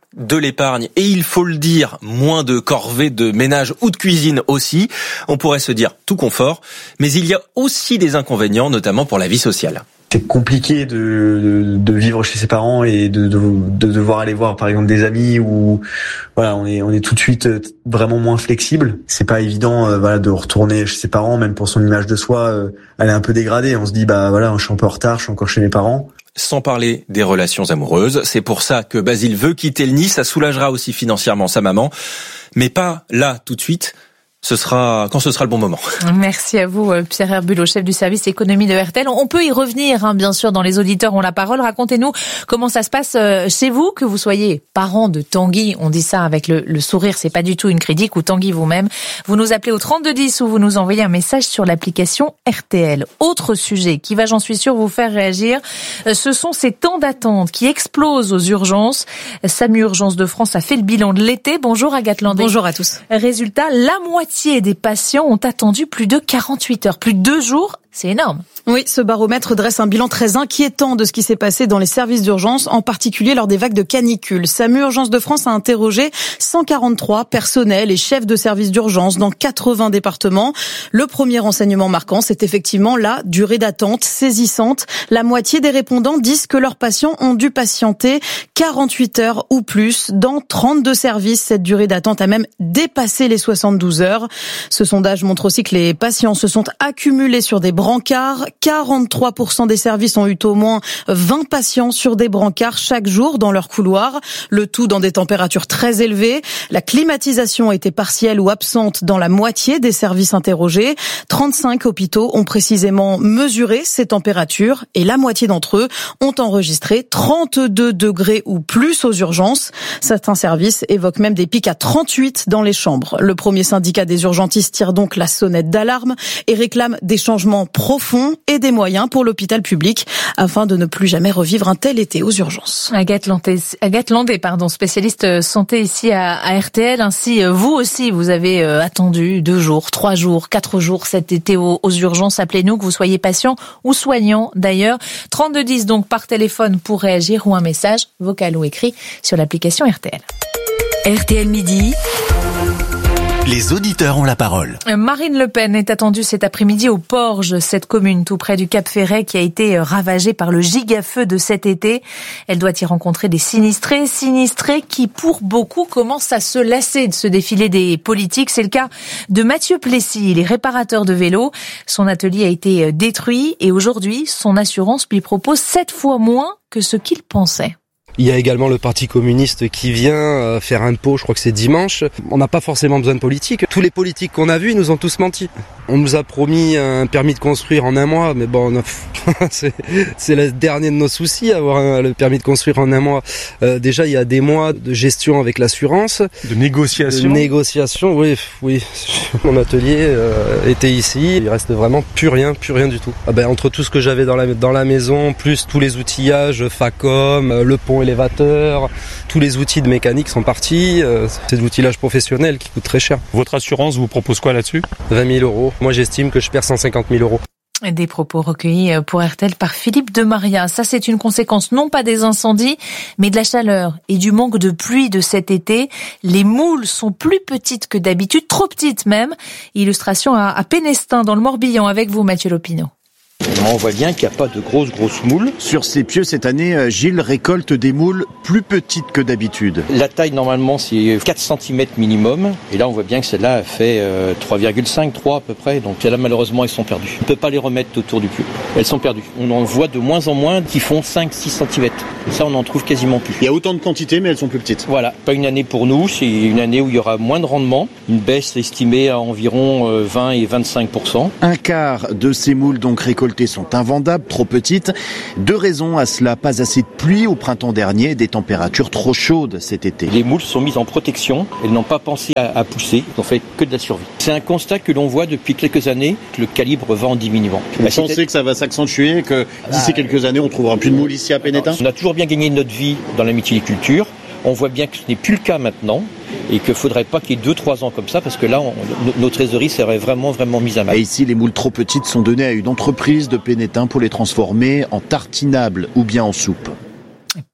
de l'épargne et il faut le dire, moins de corvées de ménage ou de cuisine aussi. On pourrait se dire tout confort, mais il y a aussi des inconvénients, notamment pour la vie sociale. C'est compliqué de, de, de vivre chez ses parents et de, de, de devoir aller voir par exemple des amis où voilà on est on est tout de suite vraiment moins flexible. C'est pas évident euh, voilà de retourner chez ses parents, même pour son image de soi, euh, elle est un peu dégradée. On se dit bah voilà je suis un peu en retard, je suis encore chez mes parents. Sans parler des relations amoureuses, c'est pour ça que Basile veut quitter le nid. Ça soulagera aussi financièrement sa maman, mais pas là tout de suite. Ce sera quand ce sera le bon moment. Merci à vous, Pierre Herbulot, chef du service économie de R T L. On peut y revenir, hein, bien sûr, dans les auditeurs ont la parole. Racontez-nous comment ça se passe chez vous, que vous soyez parent de Tanguy. On dit ça avec le, le sourire, c'est pas du tout une critique, ou Tanguy vous-même. Vous nous appelez au trente-deux dix ou vous nous envoyez un message sur l'application R T L. Autre sujet qui va, j'en suis sûre, vous faire réagir, ce sont ces temps d'attente qui explosent aux urgences. SAMU Urgences de France a fait le bilan de l'été. Bonjour Agathe Landé. Bonjour à tous. Résultat, la moitié des patients ont attendu plus de quarante-huit heures, plus de deux jours. C'est énorme. Oui, ce baromètre dresse un bilan très inquiétant de ce qui s'est passé dans les services d'urgence, en particulier lors des vagues de canicule. SAMU Urgences de France a interrogé cent quarante-trois personnels et chefs de services d'urgence dans quatre-vingts départements. Le premier renseignement marquant, c'est effectivement la durée d'attente saisissante. La moitié des répondants disent que leurs patients ont dû patienter quarante-huit heures ou plus. Dans trente-deux services, cette durée d'attente a même dépassé les soixante-douze heures. Ce sondage montre aussi que les patients se sont accumulés sur des brancards. quarante-trois pour cent des services ont eu au moins vingt patients sur des brancards chaque jour dans leur couloir. Le tout dans des températures très élevées. La climatisation était partielle ou absente dans la moitié des services interrogés. trente-cinq hôpitaux ont précisément mesuré ces températures et la moitié d'entre eux ont enregistré trente-deux degrés ou plus aux urgences. Certains services évoquent même des pics à trente-huit dans les chambres. Le premier syndicat des urgentistes tire donc la sonnette d'alarme et réclame des changements profonds et des moyens pour l'hôpital public afin de ne plus jamais revivre un tel été aux urgences. Agathe Landé, Agathe Landé pardon, spécialiste santé ici à, à R T L. Ainsi, vous aussi, vous avez attendu deux jours, trois jours, quatre jours cet été aux, aux urgences. Appelez-nous, que vous soyez patient ou soignant d'ailleurs. trente-deux dix donc par téléphone pour réagir ou un message vocal ou écrit sur l'application R T L. R T L Midi. Les auditeurs ont la parole. Marine Le Pen est attendue cet après-midi au Porge, cette commune tout près du Cap Ferret qui a été ravagée par le gigafeu de cet été. Elle doit y rencontrer des sinistrés, sinistrés qui pour beaucoup commencent à se lasser de ce défilé des politiques. C'est le cas de Mathieu Plessis, il est réparateur de vélos. Son atelier a été détruit et aujourd'hui, son assurance lui propose sept fois moins que ce qu'il pensait. Il y a également le Parti communiste qui vient faire un pot, je crois que c'est dimanche. On n'a pas forcément besoin de politique. Tous les politiques qu'on a vus, ils nous ont tous menti. On nous a promis un permis de construire en un mois, mais bon, c'est, c'est le dernier de nos soucis, avoir un, le permis de construire en un mois. Euh, déjà, il y a des mois de gestion avec l'assurance. De négociation. De négociation, oui, oui. Mon atelier euh, était ici. Il reste vraiment plus rien, plus rien du tout. Ah ben, entre tout ce que j'avais dans la, dans la maison, plus tous les outillages, Facom, le pont élévateur, tous les outils de mécanique sont partis. Euh, c'est de l'outillage professionnel qui coûte très cher. Votre assurance vous propose quoi là-dessus ? vingt mille euros. Moi, j'estime que je perds cent cinquante mille euros. Des propos recueillis pour R T L par Philippe de Maria. Ça, c'est une conséquence non pas des incendies, mais de la chaleur et du manque de pluie de cet été. Les moules sont plus petites que d'habitude, trop petites même. Illustration à Pénestin, dans le Morbihan, avec vous, Mathieu Lopineau. On voit bien qu'il n'y a pas de grosses grosses moules. Sur ses pieux cette année, Gilles récolte des moules plus petites que d'habitude. La taille normalement c'est quatre centimètres minimum. Et là on voit bien que celle-là a fait euh, trois virgule cinq, trois à peu près. Donc là malheureusement elles sont perdues. On ne peut pas les remettre autour du puits. Elles sont perdues. On en voit de moins en moins qui font cinq six centimètres. Et ça on en trouve quasiment plus. Il y a autant de quantité mais elles sont plus petites. Voilà. Pas une année pour nous. C'est une année où il y aura moins de rendement. Une baisse estimée à environ vingt et vingt-cinq pour cent. Un quart de ces moules donc récoltées sont invendables, trop petites. Deux raisons à cela, pas assez de pluie au printemps dernier, des températures trop chaudes cet été. Les moules sont mises en protection, elles n'ont pas pensé à, à pousser, elles n'ont fait que de la survie. C'est un constat que l'on voit depuis quelques années, que le calibre va en diminuant. Vous bah, pensez que ça va s'accentuer, que d'ici bah, quelques années on trouvera plus de moules ici à Pénestin ? On a toujours bien gagné notre vie dans la mytiliculture. On voit bien que ce n'est plus le cas maintenant et qu'il ne faudrait pas qu'il y ait deux trois ans comme ça parce que là, on, nos trésoreries seraient vraiment, vraiment mises à mal. Et ici, les moules trop petites sont données à une entreprise de Pénestin pour les transformer en tartinables ou bien en soupe.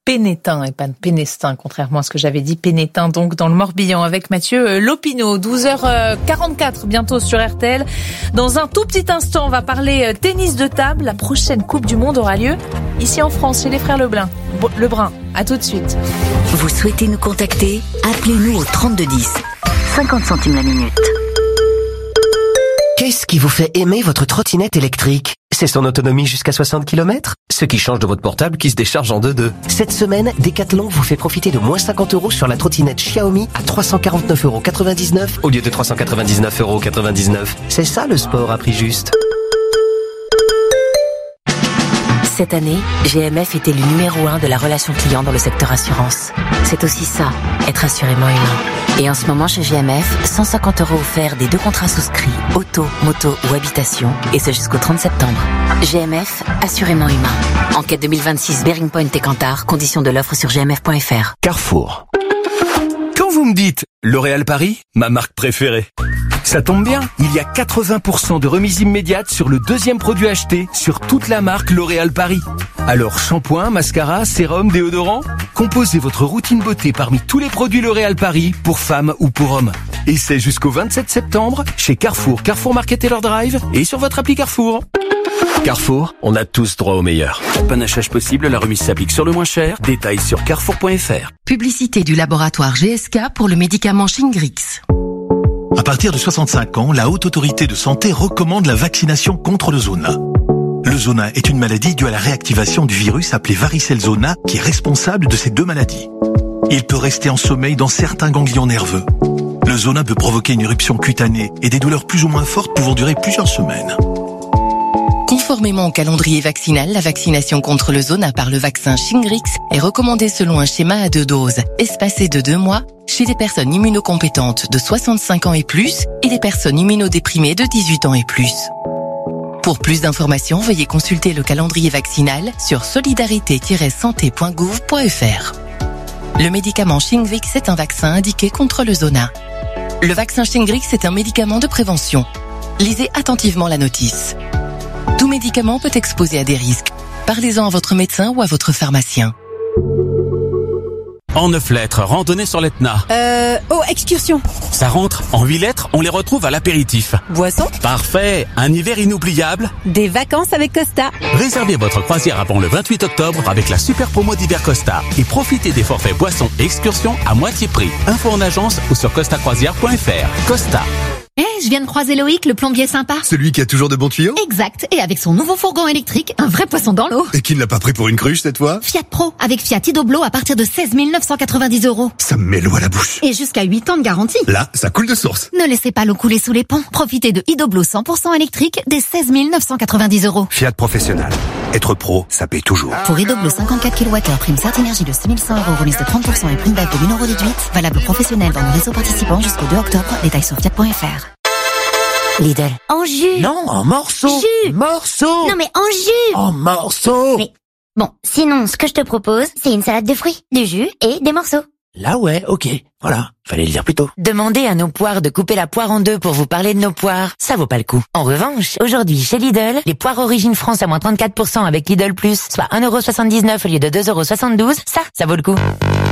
Pénétin et pas de Pénestin, contrairement à ce que j'avais dit. Pénétin, donc, dans le Morbihan, avec Mathieu Lopineau. douze heures quarante-quatre, bientôt sur R T L. Dans un tout petit instant, on va parler tennis de table. La prochaine Coupe du Monde aura lieu ici en France, chez les frères Lebrun. Lebrun. À tout de suite. Vous souhaitez nous contacter? Appelez-nous au trente-deux dix. cinquante centimes la minute. Qu'est-ce qui vous fait aimer votre trottinette électrique? C'est son autonomie jusqu'à soixante kilomètres? Ce qui change de votre portable qui se décharge en deux deux. Cette semaine, Decathlon vous fait profiter de moins cinquante euros sur la trottinette Xiaomi à trois cent quarante-neuf euros quatre-vingt-dix-neuf au lieu de trois cent quatre-vingt-dix-neuf euros quatre-vingt-dix-neuf. C'est ça le sport à prix juste. Cette année, G M F était le numéro un de la relation client dans le secteur assurance. C'est aussi ça, être assurément humain. Et en ce moment, chez G M F, cent cinquante euros offerts des deux contrats souscrits, auto, moto ou habitation, et ce jusqu'au trente septembre. G M F, assurément humain. Enquête deux mille vingt-six, Bearing Point et Kantar, conditions de l'offre sur g m f point f r. Carrefour. Quand vous me dites L'Oréal Paris, ma marque préférée, ça tombe bien, il y a quatre-vingts pour cent de remise immédiate sur le deuxième produit acheté sur toute la marque L'Oréal Paris. Alors shampoing, mascara, sérum, déodorant, composez votre routine beauté parmi tous les produits L'Oréal Paris pour femmes ou pour hommes. Et c'est jusqu'au vingt-sept septembre chez Carrefour, Carrefour Market Taylor Drive et sur votre appli Carrefour. Carrefour, on a tous droit au meilleur. Panachage possible, la remise s'applique sur le moins cher. Détails sur carrefour point f r. Publicité du laboratoire G S K pour le médicament Shingrix. À partir de soixante-cinq ans, la Haute Autorité de Santé recommande la vaccination contre le zona. Le zona est une maladie due à la réactivation du virus appelé varicelle zona qui est responsable de ces deux maladies. Il peut rester en sommeil dans certains ganglions nerveux. Le zona peut provoquer une éruption cutanée et des douleurs plus ou moins fortes pouvant durer plusieurs semaines. Conformément au calendrier vaccinal, la vaccination contre le zona par le vaccin Shingrix est recommandée selon un schéma à deux doses, espacé de deux mois, chez les personnes immunocompétentes de soixante-cinq ans et plus et les personnes immunodéprimées de dix-huit ans et plus. Pour plus d'informations, veuillez consulter le calendrier vaccinal sur solidarité tiret santé point gouv point f r. Le médicament Shingrix est un vaccin indiqué contre le zona. Le vaccin Shingrix est un médicament de prévention. Lisez attentivement la notice. Tout médicament peut exposer à des risques. Parlez-en à votre médecin ou à votre pharmacien. En neuf lettres, randonnée sur l'Etna. Euh, oh, excursion. Ça rentre. En huit lettres, on les retrouve à l'apéritif. Boisson. Parfait. Un hiver inoubliable. Des vacances avec Costa. Réservez votre croisière avant le vingt-huit octobre avec la super promo d'hiver Costa. Et profitez des forfaits boissons et excursions à moitié prix. Info en agence ou sur costa croisière point f r. Costa. Eh, hey, je viens de croiser Loïc, le plombier sympa. Celui qui a toujours de bons tuyaux? Exact. Et avec son nouveau fourgon électrique, un vrai poisson dans l'eau. Et qui ne l'a pas pris pour une cruche cette fois? Fiat Pro, avec Fiat Idoblo à partir de seize mille neuf cent quatre-vingt-dix euros. Ça me met l'eau à la bouche. Et jusqu'à huit ans de garantie. Là, ça coule de source. Ne laissez pas l'eau couler sous les ponts. Profitez de Idoblo cent pour cent électrique dès seize mille neuf cent quatre-vingt-dix euros. Fiat Professionnel. Être pro, ça paye toujours. Pour Idoblo cinquante-quatre kilowattheures, prime Certes Énergie de six mille cent euros, remise de trente pour cent et prime D A F de mille euros déduite. Valable professionnel dans nos réseaux participants jusqu'au deux octobre. Détails sur fiat point f r. Lidl. En jus. Non, en morceaux. Jus. Morceaux. Non mais en jus. En morceaux. Mais bon, sinon, ce que je te propose, c'est une salade de fruits, du jus et des morceaux. Là ouais, ok. Voilà, fallait le dire plus tôt. Demandez à nos poires de couper la poire en deux pour vous parler de nos poires. Ça vaut pas le coup. En revanche, aujourd'hui, chez Lidl, les poires Origine France à moins trente-quatre pour cent avec Lidl Plus, soit un euro soixante-dix-neuf au lieu de deux euros soixante-douze, ça, ça vaut le coup.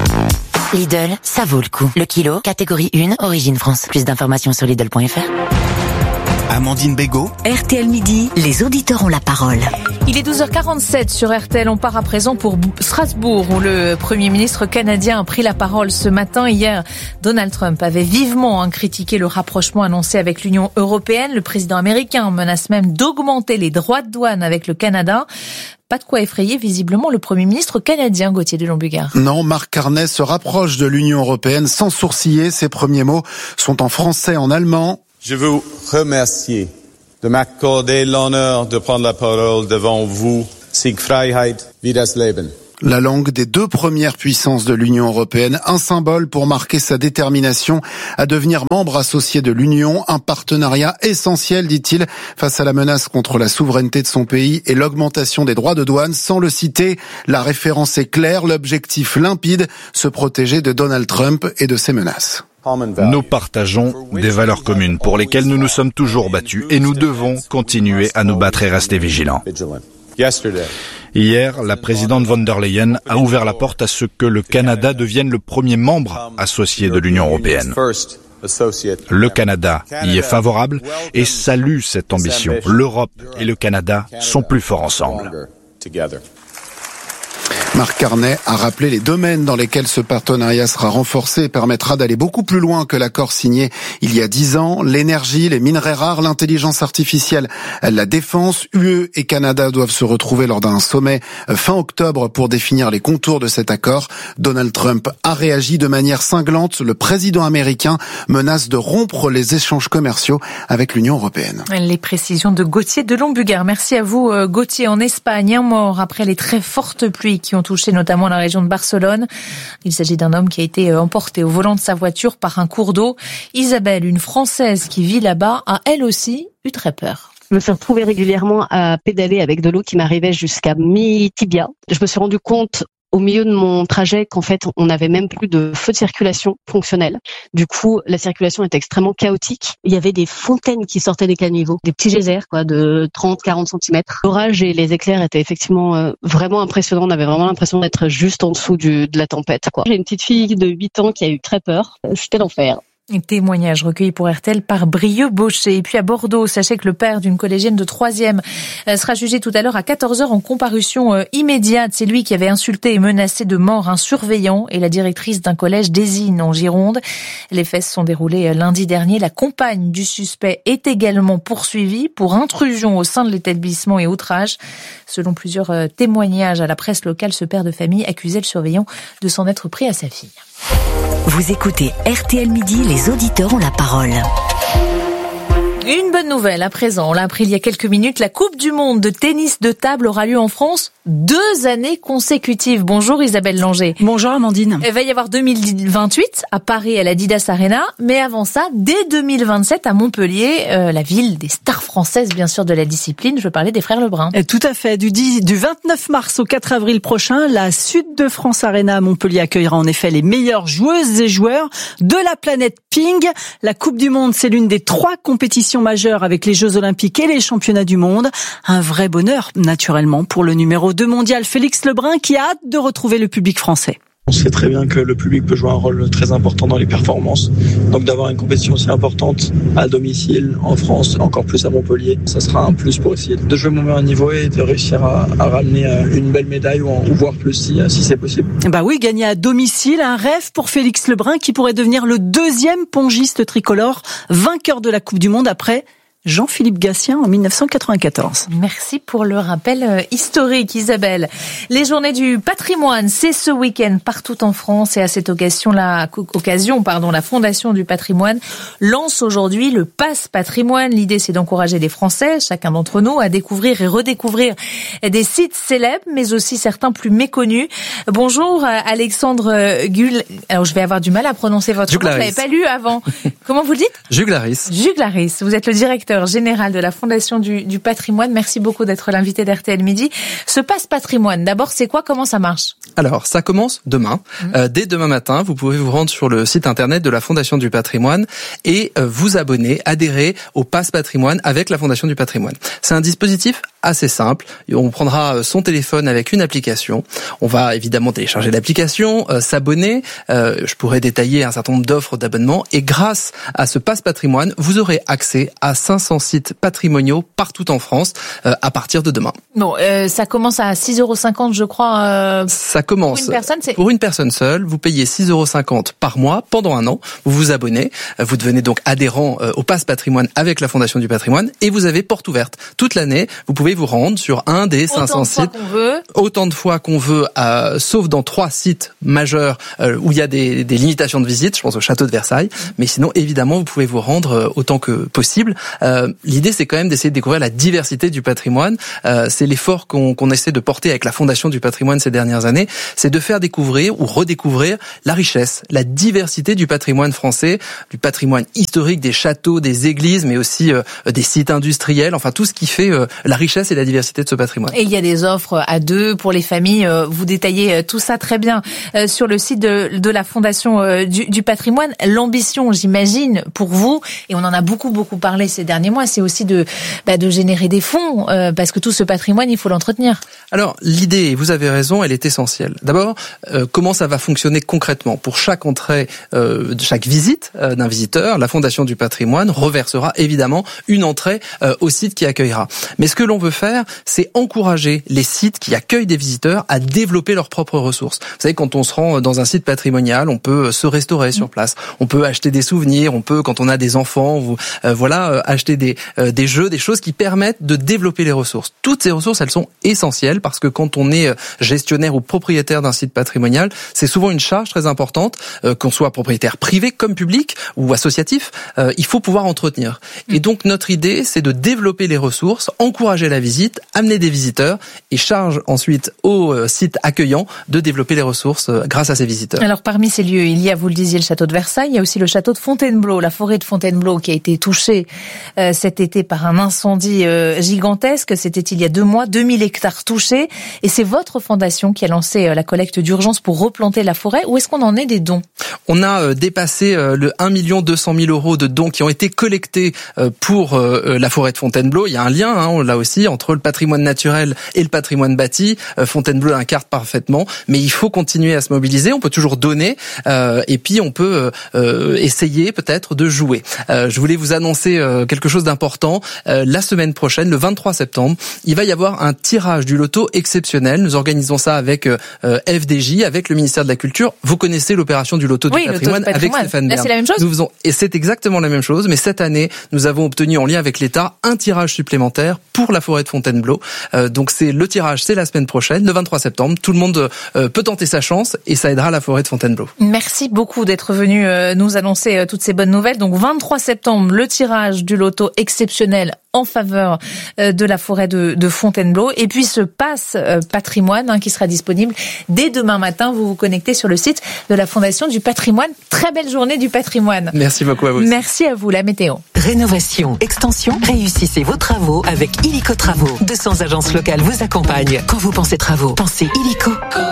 Lidl, ça vaut le coup. Le kilo, catégorie un, Origine France. Plus d'informations sur lidl point f r. Amandine Bégaud. R T L Midi, les auditeurs ont la parole. Il est douze heures quarante-sept sur R T L. On part à présent pour Strasbourg, où le Premier ministre canadien a pris la parole ce matin. Hier, Donald Trump avait vivement hein, critiqué le rapprochement annoncé avec l'Union européenne. Le président américain menace même d'augmenter les droits de douane avec le Canada. Pas de quoi effrayer visiblement le Premier ministre canadien, Gauthier de Lombugard. Non, Marc Carnet se rapproche de l'Union européenne sans sourciller. Ses premiers mots sont en français, en allemand. Je vous remercie de m'accorder l'honneur de prendre la parole devant vous. Sieg Freiheit, wie das Leben. La langue des deux premières puissances de l'Union européenne, un symbole pour marquer sa détermination à devenir membre associé de l'Union, un partenariat essentiel, dit-il, face à la menace contre la souveraineté de son pays et l'augmentation des droits de douane. Sans le citer, la référence est claire, l'objectif limpide, se protéger de Donald Trump et de ses menaces. Nous partageons des valeurs communes pour lesquelles nous nous sommes toujours battus et nous devons continuer à nous battre et rester vigilants. Hier, la présidente von der Leyen a ouvert la porte à ce que le Canada devienne le premier membre associé de l'Union européenne. Le Canada y est favorable et salue cette ambition. L'Europe et le Canada sont plus forts ensemble. Marc Carnet a rappelé les domaines dans lesquels ce partenariat sera renforcé et permettra d'aller beaucoup plus loin que l'accord signé il y a dix ans. L'énergie, les minerais rares, l'intelligence artificielle, la défense. U E et Canada doivent se retrouver lors d'un sommet fin octobre pour définir les contours de cet accord. Donald Trump a réagi de manière cinglante. Le président américain menace de rompre les échanges commerciaux avec l'Union européenne. Les précisions de Gauthier de Lombugard. Merci à vous Gauthier. En Espagne, un mort après les très fortes pluies qui ont touché notamment la région de Barcelone. Il s'agit d'un homme qui a été emporté au volant de sa voiture par un cours d'eau. Isabelle, une Française qui vit là-bas, a elle aussi eu très peur. Je me suis retrouvée régulièrement à pédaler avec de l'eau qui m'arrivait jusqu'à mi-tibia. Je me suis rendu compte au milieu de mon trajet qu'en fait on n'avait même plus de feu de circulation fonctionnel. Du coup, la circulation était extrêmement chaotique. Il y avait des fontaines qui sortaient des caniveaux, des petits geysers quoi, de trente à quarante centimètres. L'orage et les éclairs étaient effectivement euh, vraiment impressionnants. On avait vraiment l'impression d'être juste en dessous du, de la tempête, quoi. J'ai une petite fille de huit ans qui a eu très peur. C'était l'enfer. Un témoignage recueilli pour R T L par Brieux-Baucher. Et puis à Bordeaux, sachez que le père d'une collégienne de troisième sera jugé tout à l'heure à quatorze heures en comparution immédiate. C'est lui qui avait insulté et menacé de mort un surveillant et la directrice d'un collège d'Ésine en Gironde. Les faits se sont déroulés lundi dernier. La compagne du suspect est également poursuivie pour intrusion au sein de l'établissement et outrage. Selon plusieurs témoignages à la presse locale, ce père de famille accusait le surveillant de s'en être pris à sa fille. Vous écoutez R T L Midi, les auditeurs ont la parole. Une bonne nouvelle à présent, on l'a appris il y a quelques minutes, la Coupe du Monde de tennis de table aura lieu en France deux années consécutives. Bonjour Isabelle Langer. Bonjour Amandine. Il va y avoir deux mille vingt-huit à Paris à l'Adidas Arena, mais avant ça, dès deux mille vingt-sept à Montpellier, euh, la ville des stars françaises bien sûr de la discipline, je veux parler des frères Lebrun. Tout à fait, du, dix, du vingt-neuf mars au quatre avril prochain, la Sud de France Arena à Montpellier accueillera en effet les meilleures joueuses et joueurs de la planète Ping. La Coupe du Monde, c'est l'une des trois compétitions majeures avec les Jeux Olympiques et les Championnats du Monde. Un vrai bonheur, naturellement, pour le numéro deux mondial Félix Lebrun qui a hâte de retrouver le public français. On sait très bien que le public peut jouer un rôle très important dans les performances. Donc d'avoir une compétition aussi importante à domicile, en France, encore plus à Montpellier, ça sera un plus pour essayer de jouer mon meilleur niveau et de réussir à, à ramener une belle médaille ou, ou voire plus si, si c'est possible. Bah oui, gagner à domicile, un rêve pour Félix Lebrun qui pourrait devenir le deuxième pongiste tricolore vainqueur de la Coupe du Monde après Jean-Philippe Gatien en dix-neuf cent quatre-vingt-quatorze. Merci pour le rappel historique, Isabelle. Les journées du patrimoine, c'est ce week-end partout en France et à cette occasion, la, occasion, pardon, la Fondation du patrimoine lance aujourd'hui le Pass Patrimoine. L'idée, c'est d'encourager les Français, chacun d'entre nous, à découvrir et redécouvrir des sites célèbres, mais aussi certains plus méconnus. Bonjour, Alexandre Gull. Alors, je vais avoir du mal à prononcer votre nom, je ne l'avais pas lu avant. Comment vous le dites? Juglaris. Juglaris. Vous êtes le directeur général de la Fondation du, du patrimoine. Merci beaucoup d'être l'invité d'R T L Midi. Ce Pass Patrimoine, d'abord, c'est quoi? Comment ça marche? Alors, ça commence demain. Mmh. Euh, dès demain matin, vous pouvez vous rendre sur le site internet de la Fondation du patrimoine et euh, vous abonner, adhérer au Pass Patrimoine avec la Fondation du patrimoine. C'est un dispositif assez simple. On prendra son téléphone avec une application. On va évidemment télécharger l'application, euh, s'abonner. Euh, je pourrais détailler un certain nombre d'offres d'abonnement. Et grâce à ce Pass Patrimoine, vous aurez accès à cinq cents sites patrimoniaux partout en France euh, à partir de demain. Bon, euh, ça commence à six euros cinquante, je crois. Euh, ça commence pour une personne, c'est... pour une personne seule. Vous payez six euros cinquante par mois pendant un an. Vous vous abonnez. Vous devenez donc adhérent euh, au Pass Patrimoine avec la Fondation du patrimoine et vous avez porte ouverte toute l'année. Vous pouvez vous rendre sur un des cinq cents sites qu'on veut. autant de fois qu'on veut, euh, sauf dans trois sites majeurs euh, où il y a des, des limitations de visite. Je pense au château de Versailles. Mais sinon, évidemment, vous pouvez vous rendre euh, autant que possible. Euh, l'idée, c'est quand même d'essayer de découvrir la diversité du patrimoine. Euh, c'est l'effort qu'on, qu'on essaie de porter avec la Fondation du patrimoine ces dernières années. C'est de faire découvrir ou redécouvrir la richesse, la diversité du patrimoine français, du patrimoine historique, des châteaux, des églises, mais aussi euh, des sites industriels. Enfin, tout ce qui fait euh, la richesse et la diversité de ce patrimoine. Et il y a des offres à deux pour les familles. Vous détaillez tout ça très bien euh, sur le site de, de la Fondation euh, du, du patrimoine. L'ambition, j'imagine, pour vous, et on en a beaucoup, beaucoup parlé ces dernières derniers mois, c'est aussi de, bah, de générer des fonds, euh, parce que tout ce patrimoine, il faut l'entretenir. Alors, l'idée, et vous avez raison, elle est essentielle. D'abord, euh, comment ça va fonctionner concrètement? Pour chaque entrée, euh, de chaque visite euh, d'un visiteur, la Fondation du patrimoine reversera évidemment une entrée euh, au site qui accueillera. Mais ce que l'on veut faire, c'est encourager les sites qui accueillent des visiteurs à développer leurs propres ressources. Vous savez, quand on se rend dans un site patrimonial, on peut se restaurer sur place, on peut acheter des souvenirs, on peut, quand on a des enfants, vous, euh, voilà, euh, acheter des, euh, des jeux, des choses qui permettent de développer les ressources. Toutes ces ressources, elles sont essentielles parce que quand on est gestionnaire ou propriétaire d'un site patrimonial, c'est souvent une charge très importante, euh, qu'on soit propriétaire privé comme public ou associatif, euh, il faut pouvoir entretenir. Et donc notre idée, c'est de développer les ressources, encourager la visite, amener des visiteurs et charge ensuite au euh, site accueillant de développer les ressources euh, grâce à ces visiteurs. Alors parmi ces lieux, il y a, vous le disiez, le château de Versailles, il y a aussi le château de Fontainebleau, la forêt de Fontainebleau qui a été touchée euh, cet été par un incendie euh, gigantesque. C'était il y a deux mois, deux mille hectares touchés. Et c'est votre fondation qui a lancé euh, la collecte d'urgence pour replanter la forêt. Où est-ce qu'on en est des dons? On a euh, dépassé euh, le un million deux cent mille euros de dons qui ont été collectés euh, pour euh, la forêt de Fontainebleau. Il y a un lien, hein, là aussi, entre le patrimoine naturel et le patrimoine bâti. Euh, Fontainebleau l'incarne parfaitement, mais il faut continuer à se mobiliser. On peut toujours donner, euh, et puis on peut euh, essayer peut-être de jouer. Euh, je voulais vous annoncer euh, quelque chose d'important. Euh, la semaine prochaine, le vingt-trois septembre, il va y avoir un tirage du loto exceptionnel. Nous organisons ça avec euh, F D J, avec le ministère de la Culture. Vous connaissez l'opération du loto oui, du patrimoine, loto patrimoine avec Stéphane Bern. Là, c'est la même chose. Nous faisons, et c'est exactement la même chose, mais cette année, nous avons obtenu en lien avec l'État un tirage supplémentaire pour la forêt de Fontainebleau. Euh, donc c'est le tirage, c'est la semaine prochaine, le vingt-trois septembre. Tout le monde euh, peut tenter sa chance et ça aidera la forêt de Fontainebleau. Merci beaucoup d'être venu euh, nous annoncer euh, toutes ces bonnes nouvelles. Donc vingt-trois septembre, le tirage du loto exceptionnel en faveur euh, de la forêt de, de Fontainebleau. Et puis ce pass euh, patrimoine hein, qui sera disponible dès demain matin. Vous vous connectez sur le site de la Fondation du patrimoine. Très belle journée du patrimoine. Merci beaucoup à vous. Merci à vous, la météo. Rénovation, extension, réussissez vos travaux avec Illico Travaux. deux cents agences locales vous accompagnent. Quand vous pensez travaux, pensez Illico.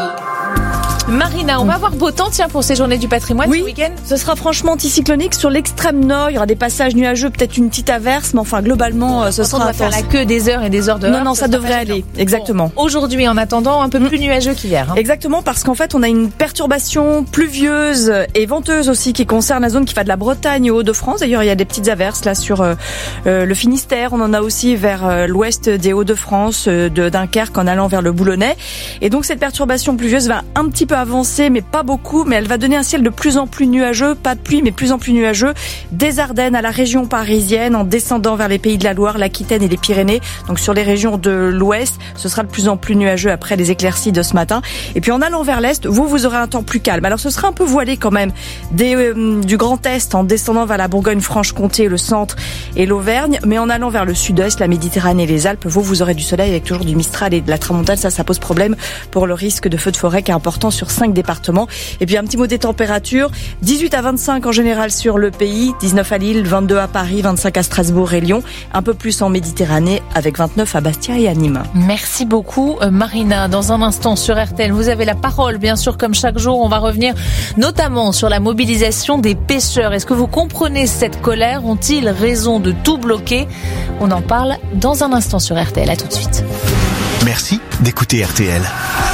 Marina, on va avoir beau temps tiens pour ces journées du patrimoine oui, ce week-end. Ce sera franchement anticyclonique sur l'extrême nord. Il y aura des passages nuageux, peut-être une petite averse, mais enfin globalement, bon, ce sera. On va faire la queue des heures et des heures de. Non, non, ça, ça devrait aller. Exactement. Bon, aujourd'hui, en attendant, un peu plus nuageux qu'hier. Hein. Exactement, parce qu'en fait, on a une perturbation pluvieuse et venteuse aussi qui concerne la zone qui va de la Bretagne au Hauts-de-France. D'ailleurs, il y a des petites averses là sur euh, le Finistère. On en a aussi vers euh, l'ouest des Hauts-de-France, euh, de Dunkerque, en allant vers le Boulonnais. Et donc cette perturbation pluvieuse va un petit peu avancer, mais pas beaucoup, mais elle va donner un ciel de plus en plus nuageux, pas de pluie, mais plus en plus nuageux, des Ardennes à la région parisienne, en descendant vers les Pays de la Loire, l'Aquitaine et les Pyrénées. Donc sur les régions de l'ouest, ce sera de plus en plus nuageux après les éclaircies de ce matin. Et puis en allant vers l'est, vous, vous aurez un temps plus calme. Alors ce sera un peu voilé quand même des, euh, du Grand Est, en descendant vers la Bourgogne-Franche-Comté, le centre et l'Auvergne, mais en allant vers le sud-est, la Méditerranée et les Alpes, vous, vous aurez du soleil avec toujours du Mistral et de la Tramontane. Ça, ça pose problème pour le risque de feu de forêt qui est important sur cinq départements. Et puis un petit mot des températures, dix-huit à vingt-cinq en général sur le pays, dix-neuf à Lille, vingt-deux à Paris, vingt-cinq à Strasbourg et Lyon, un peu plus en Méditerranée avec vingt-neuf à Bastia et à Nîmes. Merci beaucoup Marina. Dans un instant sur R T L, vous avez la parole bien sûr comme chaque jour. On va revenir notamment sur la mobilisation des pêcheurs. Est-ce que vous comprenez cette colère? Ont-ils raison de tout bloquer? On en parle dans un instant sur R T L. À tout de suite. Merci d'écouter R T L.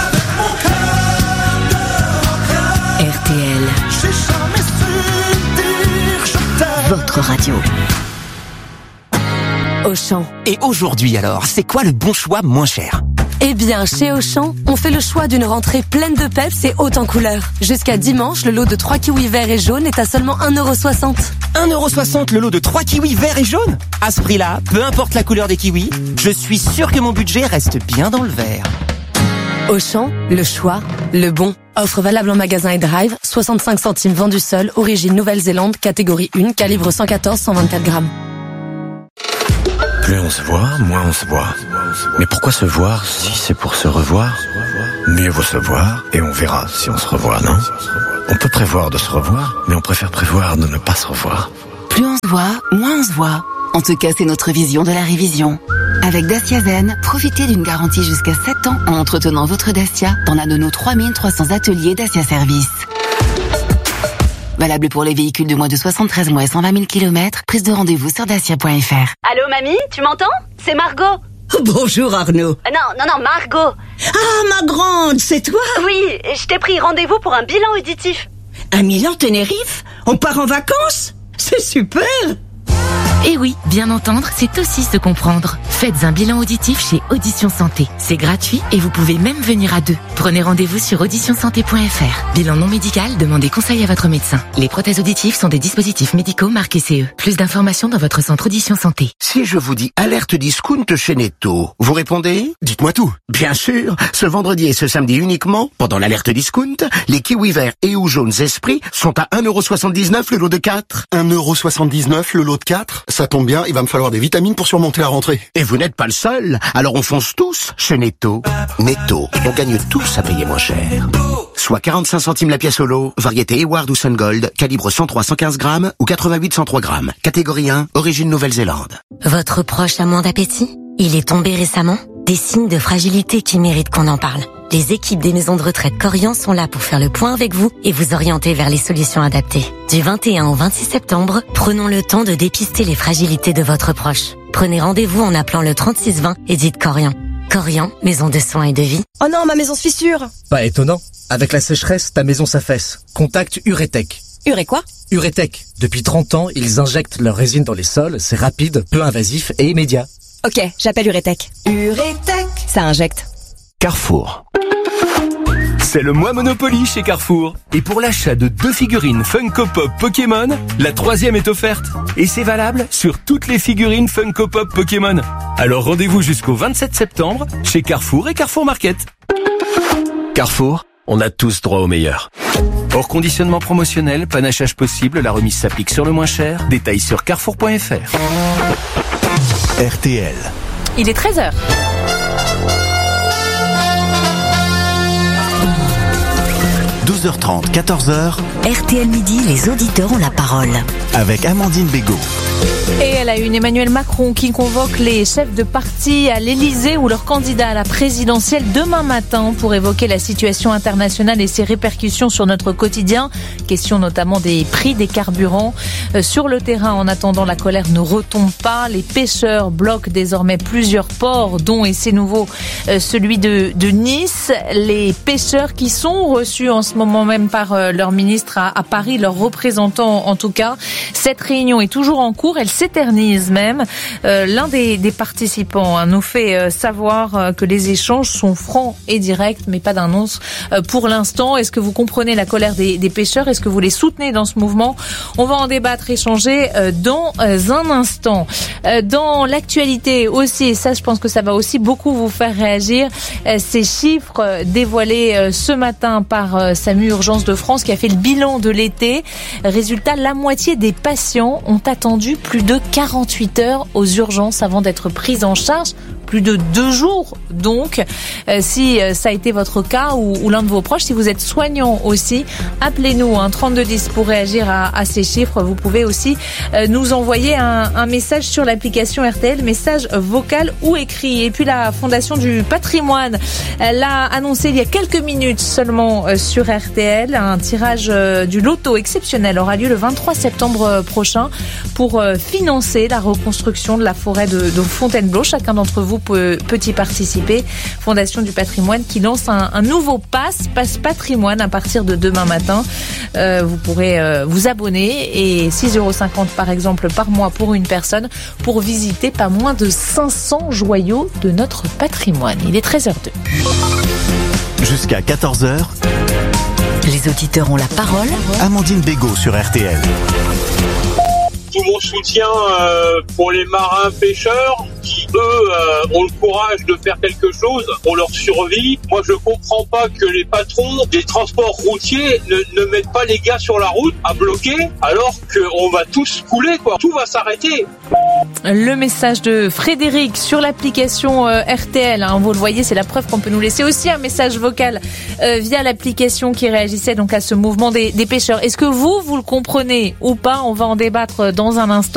R T L, votre radio. Auchan. Et aujourd'hui alors, c'est quoi le bon choix moins cher? Eh bien, chez Auchan, on fait le choix d'une rentrée pleine de peps et haute en couleurs. Jusqu'à dimanche, le lot de trois kiwis verts et jaunes est à seulement un euro soixante. un euro soixante le lot de trois kiwis verts et jaunes? À ce prix-là, peu importe la couleur des kiwis, je suis sûr que mon budget reste bien dans le vert. Auchan, le choix, le bon. Offre valable en magasin et drive, soixante-cinq centimes vendu seul, origine Nouvelle-Zélande, catégorie un, calibre cent quatorze cent vingt-quatre grammes. Plus on se voit, moins on se voit. Mais pourquoi se voir si c'est pour se revoir? Mieux vaut se voir et on verra si on se revoit, non? On peut prévoir de se revoir, mais on préfère prévoir de ne pas se revoir. Plus on se voit, moins on se voit. En tout cas, c'est notre vision de la révision. Avec Dacia Zen, profitez d'une garantie jusqu'à sept ans en entretenant votre Dacia dans l'un de nos trois mille trois cents ateliers Dacia Service. Valable pour les véhicules de moins de soixante-treize mois et cent vingt mille kilomètres. Prise de rendez-vous sur dacia point f r. Allô mamie, tu m'entends? C'est Margot. Bonjour Arnaud. Euh, non, non, non, Margot. Ah, ma grande, c'est toi? Oui, je t'ai pris rendez-vous pour un bilan auditif. Un Milan Tenerife? On part en vacances? C'est super! Et oui, bien entendre, c'est aussi se comprendre. Faites un bilan auditif chez Audition Santé. C'est gratuit et vous pouvez même venir à deux. Prenez rendez-vous sur audition santé point f r. Bilan non médical, demandez conseil à votre médecin. Les prothèses auditives sont des dispositifs médicaux marqués C E. Plus d'informations dans votre centre Audition Santé. Si je vous dis alerte discount chez Netto, vous répondez? Dites-moi tout. Bien sûr, ce vendredi et ce samedi uniquement, pendant l'alerte discount, les kiwis verts et ou jaunes Esprit sont à un euro soixante-dix-neuf le lot de quatre. un euro soixante-dix-neuf le lot de quatre? Ça tombe bien, il va me falloir des vitamines pour surmonter la rentrée. Et vous n'êtes pas le seul, alors on fonce tous chez Netto. Netto, on gagne tous à payer moins cher. Soit quarante-cinq centimes la pièce au lot, variété Eward ou Sun Gold, calibre cent trois à cent quinze grammes ou quatre-vingt-huit à cent trois grammes. Catégorie un, origine Nouvelle-Zélande. Votre proche a moins d'appétit? Il est tombé récemment? Des signes de fragilité qui méritent qu'on en parle. Les équipes des maisons de retraite Corian sont là pour faire le point avec vous et vous orienter vers les solutions adaptées. Du vingt et un au vingt-six septembre, prenons le temps de dépister les fragilités de votre proche. Prenez rendez-vous en appelant le trente-six vingt et dites Corian. Corian, maison de soins et de vie. Oh non, ma maison se fissure. Pas étonnant. Avec la sécheresse, ta maison s'affaisse. Contacte Uretech. Uré quoi? Uretech. Depuis trente ans, ils injectent leur résine dans les sols. C'est rapide, peu invasif et immédiat. Ok, j'appelle Uretech. Uretech. Ça injecte. Carrefour. C'est le mois Monopoly chez Carrefour. Et pour l'achat de deux figurines Funko Pop Pokémon, la troisième est offerte. Et c'est valable sur toutes les figurines Funko Pop Pokémon. Alors rendez-vous jusqu'au vingt-sept septembre chez Carrefour et Carrefour Market. Carrefour, on a tous droit au meilleur. Hors conditionnement promotionnel, panachage possible, la remise s'applique sur le moins cher. Détails sur carrefour point f r. R T L. Il est treize heures. douze heures trente, quatorze heures. R T L Midi, les auditeurs ont la parole. Avec Amandine Bégaud. Et elle a une Emmanuel Macron qui convoque les chefs de parti à l'Elysée ou leurs candidats à la présidentielle demain matin pour évoquer la situation internationale et ses répercussions sur notre quotidien. Question notamment des prix des carburants. Sur le terrain, en attendant, la colère ne retombe pas. Les pêcheurs bloquent désormais plusieurs ports, dont, et c'est nouveau, celui de, de Nice. Les pêcheurs qui sont reçus en ce moment même par leur ministre à, à Paris, leurs représentants en tout cas. Cette réunion est toujours en cours. Elle s'éternise même. Euh, l'un des, des participants hein, nous fait euh, savoir euh, que les échanges sont francs et directs, mais pas d'annonce euh, pour l'instant. Est-ce que vous comprenez la colère des, des pêcheurs? Est-ce que vous les soutenez dans ce mouvement? On va en débattre, échanger euh, dans euh, un instant. Euh, dans l'actualité aussi, et ça je pense que ça va aussi beaucoup vous faire réagir, euh, ces chiffres euh, dévoilés euh, ce matin par euh, SAMU Urgences de France qui a fait le bilan de l'été. Résultat, la moitié des patients ont attendu plus de quarante-huit heures aux urgences avant d'être pris en charge. Plus de deux jours donc. Euh, si euh, ça a été votre cas ou, ou l'un de vos proches, si vous êtes soignant aussi, appelez-nous hein, trente-deux dix pour réagir à, à ces chiffres. Vous pouvez aussi euh, nous envoyer un, un message sur l'application R T L, message vocal ou écrit. Et puis la Fondation du patrimoine euh, l'a annoncé il y a quelques minutes seulement euh, sur R T L. Un tirage euh, du loto exceptionnel aura lieu le vingt-trois septembre prochain pour euh, financer la reconstruction de la forêt de, de Fontainebleau. Chacun d'entre vous peut, peut y participer. Fondation du patrimoine qui lance un, un nouveau pass, pass patrimoine à partir de demain matin. Euh, vous pourrez euh, vous abonner et six euros cinquante par exemple par mois pour une personne pour visiter pas moins de cinq cents joyaux de notre patrimoine. Il est treize heures deux. Jusqu'à quatorze heures. Les auditeurs ont la parole. Amandine Bégaud sur R T L. Tout mon soutien euh, pour les marins pêcheurs qui, eux, euh, ont le courage de faire quelque chose pour leur survie. Moi, je comprends pas que les patrons des transports routiers ne, ne mettent pas les gars sur la route à bloquer alors qu'on va tous couler, quoi. Tout va s'arrêter. Le message de Frédéric sur l'application euh, R T L, hein, vous le voyez, c'est la preuve qu'on peut nous laisser aussi un message vocal euh, via l'application qui réagissait donc à ce mouvement des, des pêcheurs. Est-ce que vous, vous le comprenez ou pas? On va en débattre dans un instant.